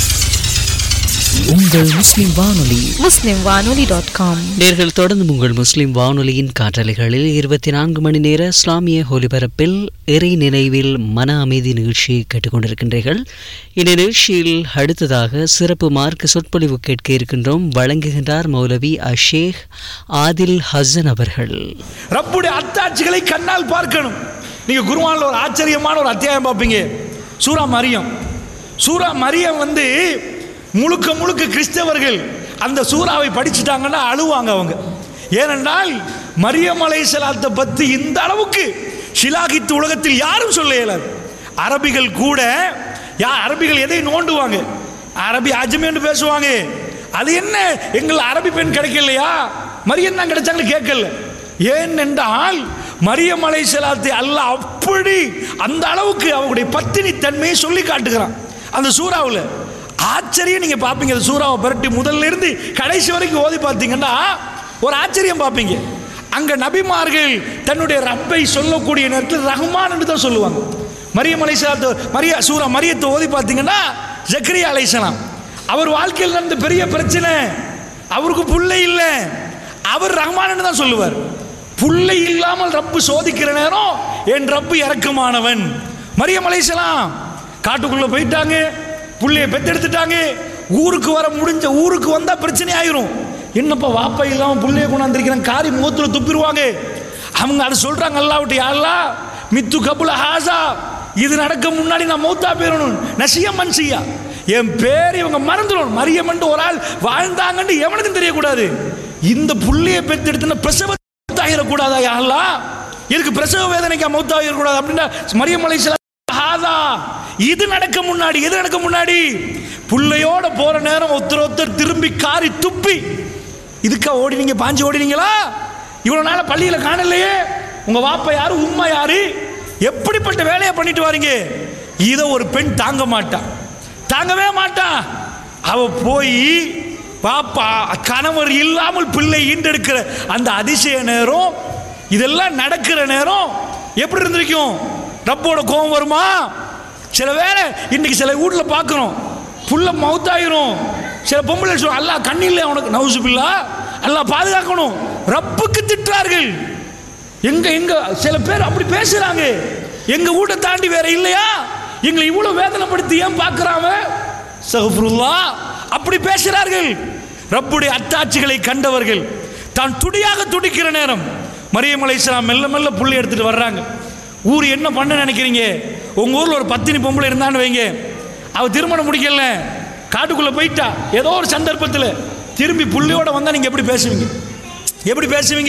[SPEAKER 4] உங்கள் முஸ்லிம் வானொலி
[SPEAKER 9] muslimwanoli.com.
[SPEAKER 4] நேர்கள் தொடர்ந்து உங்கள் முஸ்லிம் வானொலியின் காற்றலைகளில் 24 மணி நேர இஸ்லாமிய ஒலிபரப்பில் இறை நினைவில் மன அமைதி நிகழ்ச்சியை கேட்டுக்கொண்டிருக்கின்றீர்கள். இந்த நிகழ்ச்சியில் அடுத்ததாக சிறப்பு மார்க்க சொற்பொழிவு கேட்க இருக்கின்றோம். வழங்குகின்றார் மௌலவி அஷேக் ஆதில் ஹசன் அவர்கள்.
[SPEAKER 10] ரப்புடைய அத்தாட்சிகளை கண்ணால் பார்க்கணும். நீங்க குர்ஆன்ல ஒரு ஆச்சரியமான ஒரு அத்தியாயம் பார்ப்பீங்க, சூரா மரியம். சூரா மரியம் முழுக்க முழுக்க கிறிஸ்தவர்கள் அந்த சூறாவை படிச்சுட்டாங்கன்னா அழுவாங்க அவங்க. ஏனென்றால் மரியம் அலைஹிஸ்ஸலாத்தை பற்றி இந்த அளவுக்கு ஷிலாகித்து உலகத்தில் யாரும் சொல்ல இயலாது. அரபிகள் கூட, அரபிகள் எதை நோண்டுவாங்க, அரபி அஜ்மீன்னு பேசுவாங்க. அது என்ன, எங்கள் அரபி பெண் கிடைக்கலையா, மரியம் தான் கிடைச்சாங்கன்னு கேட்கல. ஏனென்றால் மரியம் அலைஹிஸ்ஸலாத்தை அல்லாஹ் அப்படி அந்த அளவுக்கு அவருடைய பத்தினி தன்மையை சொல்லி காட்டுகிறான் அந்த சூறாவில். ஆச்சரியம் நீங்க பார்ப்பீங்க. அந்த சூறாவை பரட்டி முதல்ல இருந்து கடைசி வரைக்கும் ஓதி பார்த்தீங்கன்னா ஒரு ஆச்சரியம் பார்ப்பீங்க. அங்க நபிமார்கள் தன்னுடைய ரப்பை சொல்லக்கூடிய நேரத்தில் ரஹ்மான் என்று தான் சொல்லுவாங்க. மரியம் அலைஹிஸ்ஸலாத்து சூரா மரியத்தை ஓதி பார்த்தீங்கன்னா ஜக்கரியா அலைஹிஸ்ஸலாம் அவர் வாழ்க்கையில் நடந்த பெரிய பிரச்சனை, அவருக்கு புள்ளை இல்லை, அவர் ரஹ்மான் தான் சொல்லுவார். புள்ளை இல்லாமல் ரப்பு சோதிக்கிற நேரம் என் ரப்பு இரக்கமானவன். மரியம் அலைஹிஸ்ஸலாம் காட்டுக்குள்ள போயிட்டாங்க, புள்ளைய பெத்தெடுத்துட்டாங்க. ஊருக்கு வர முடிஞ்ச, ஊருக்கு வந்தா பிரச்சனை ஆயிரும். என்னப்பா வாப்பா இல்லாம புள்ளைய கொண்டாந்துருக்கிறேன், காரி முகத்துல துப்பிடுவாங்க. அவங்க அதை சொல்றாங்க, அல்லாஹ்விட்டு யா அல்லாஹ் மித்து கபுல ஹாசா, இது நடக்க முன்னாடி நான் மௌத்தா போயிடணும். நசியா மன்சியா, என் பேர் இவங்க மறந்துடும். மரியமன்ட்டு ஒரு ஆள் வாழ்ந்தாங்கன்னு எவனுக்கும் தெரியக்கூடாது. இந்த புள்ளைய பெத்தெடுத்துன பிரசவ மௌத்தாகிடக்கூடாதா யா அல்லாஹ், எனக்கு பிரசவ வேதனைக்கு மௌத்தாகிடக்கூடாது அப்படின்னா மரியம் அலைஹிஸ்ஸலாம் ஹாதா, இது நடக்க முன்னாடி, எது நடக்க முன்னாடி, புள்ளையோட போற நேரம் ஒருத்தர் திரும்பி காரி துப்பி, இதுக்கா ஓடினீங்க, பாஞ்சு ஓடினீங்களா? இவ்வளவு நாள பள்ளியில காணலையே, உங்க வாப்பா யாரு, உம்மா யாரு, எப்படிப்பட்ட வேலையை பண்ணிட்டு வாரீங்க? இதை ஒரு பெண் தாங்க மாட்டான், தாங்கவே மாட்டான். அவ போய் பாப்பா கணவர் இல்லாமல் பிள்ளை ஈண்டெடுக்கிற அந்த அதிசய நேரம், இதெல்லாம் நடக்கிற நேரம் எப்படி இருந்திருக்கும்? ரப்போட கோபம் வருமா? சில வேளை இன்னைக்கு சில வீட்டில் பார்க்குறோம், புள்ள மவுத்தாயிரும். சில பொம்பளை சொல்லுவோம், அல்லாஹ் கண்ணில்லை அவனுக்கு, நவுசுபில்லா, அல்லாஹ் பாதுகாக்கணும். ரப்புக்கு திட்டுறார்கள். எங்க சில பேர் அப்படி பேசுறாங்க. எங்க வீட்டை தாண்டி வேற இல்லையா, எங்களை இவ்வளவு வேதனைப்படுத்தி ஏன் பார்க்கிறாங்க? சஹ்ஃபிருல்லாஹ், அப்படி பேசுறார்கள். ரப்புடைய அத்தாட்சிகளை கண்டவர்கள் தான் துடியாக துடிக்கிற நேரம் மரியம் அலைஹிஸ்ஸலாம் மெல்ல மெல்ல புள்ளி எடுத்துட்டு வர்றாங்க. ஊர் என்ன பண்ண நினைக்கிறீங்க? உங்க ஊர்ல ஒரு பத்தினி பொம்பளை இருந்தான்னு வைங்க, அவ திருமணம் முடிக்கல, காட்டுக்குள்ள போயிட்டா, ஏதோ ஒரு சந்தர்ப்பத்தில் திரும்பி புள்ளியோட வந்தா நீங்க எப்படி பேசுவீங்க? எப்படி பேசுவீங்க?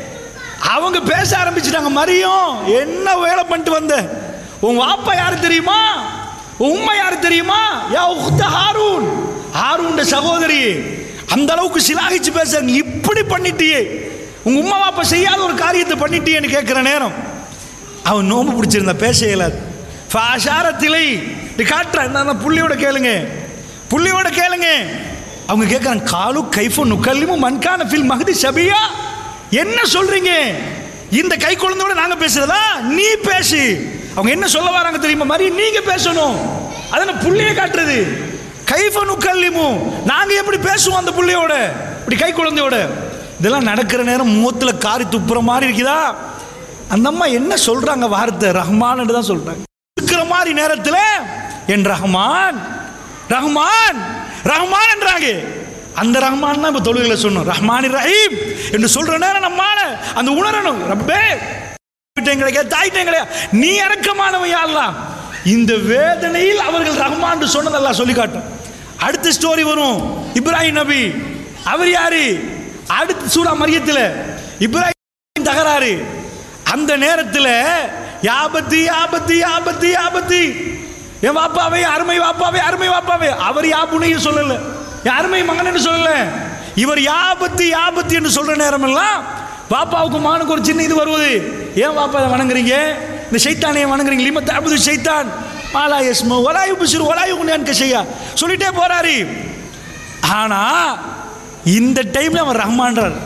[SPEAKER 10] அவங்க பேச ஆரம்பிச்சுட்டாங்க, மரியம் என்ன வேலை பண்ணிட்டு வந்த, உன் வாப்பா யாரு தெரியுமா, உன் உம்மா யாரு தெரியுமா, யா உக்த ஹாரூன், ஹாரூன் சகோதரி, அந்த அளவுக்கு சிலாகிச்சு பேச, நீ இப்படி பண்ணிட்டியே, உங்க உம்மா வாப்பா செய்யாத ஒரு காரியத்தை பண்ணிட்டியேன்னு கேட்கிற நேரம் அவன் நோம்பு பிடிச்சிருந்தா பேச இயலாது. ஃபாஷாரத்திலை காட்டுறான், புள்ளியோட கேளுங்க, புள்ளியோட கேளுங்க. அவங்க கேட்குறாங்க, காலு கைஃபு நுக்கல்லிமு மன்கான ஃபில் மஹதி ஷபியா, என்ன சொல்றீங்க? இந்த கை குழந்தையோட நாங்க பேசுறதா? நீ பேசு. அவங்க என்ன சொல்ல வராங்க தெரியுமா? மாதிரி நீங்க பேசணும், அதனால புள்ளிய காட்டுறது. கைஃபு நுக்கல்லிமு, நாங்க எப்படி பேசுவோம் அந்த புள்ளியோட, இப்படி கை குழந்தையோட. இதெல்லாம் நடக்கிற நேரம் முகத்துல காரி துப்புற மாதிரி இருக்குதா? அந்த அம்மா என்ன சொல்றாங்க வார்த்தை? ரஹ்மான் தான் சொல்றாங்க. இருக்கிற மாதிரி நேரத்தில் என் ரஹ்மான் ரஹ்மான் ரஹ்மான் என்றாங்க. அந்த ரஹ்மான் தான் இப்போ தொழுகையில் சொன்னோம், ரஹ்மான் ரஹீம் என்று சொல்ற நேரம் நம்மால அந்த உணரணும், ரப்பே தாய்ட்டேங்களே நீ இரக்கமானவன் யா அல்லாஹ். இந்த வேதனையில் அவர்கள் ரஹ்மான் சொன்னதெல்லாம் சொல்லி காட்டும். அடுத்த ஸ்டோரி வரும், இப்ராஹிம் நபி. அவர் யாரு? அடுத்த சூரா மரியத்தில் இப்ராஹிம் தகராறு. அந்த நேரத்தில் யாபத்தி யாபத்தி யாபத்தி யாபத்தி, என் வாப்பாவே அருமை வாப்பாவே அருமை வாப்பாவே. அவர் யாபுனையும் சொல்லல, அருமை மகன் சொல்லல, இவர் யாபத்தி யாபத்தி என்று சொல்ற நேரம் எல்லாம் பாப்பாவுக்கு மகனுக்கு ஒரு சின்ன இது வருவது. ஏன் பாப்பா வணங்குறீங்க, இந்த சைத்தானையை வணங்குறீங்க, லிமத் அபுது சைத்தான் மாலா யஸ்மு வலா யுப்சிரு வலா யுக்னியன் கஷையா சொல்லிட்டே போறாரு. ஆனா இந்த டைம்ல அவன் ரஹ்மான்றார்.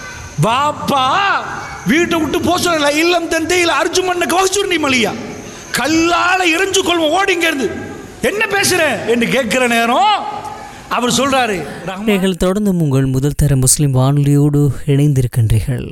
[SPEAKER 10] பாப்பா வீட்டை விட்டு போக சொல்லல, இல்லம் தந்தையில் அர்ஜுமன்ன கவசுர்ணி மலியா, கல்லால எரிஞ்சு கொள்வோம், ஓடிங்க இருந்து என்ன பேசுற என்று கேட்கிற நேரம் அவர் சொல்றாரு.
[SPEAKER 4] நீங்கள் தொடர்ந்து உங்கள் முதல் தர முஸ்லிம் வானொலியோடு இணைந்திருக்கின்றீர்கள்.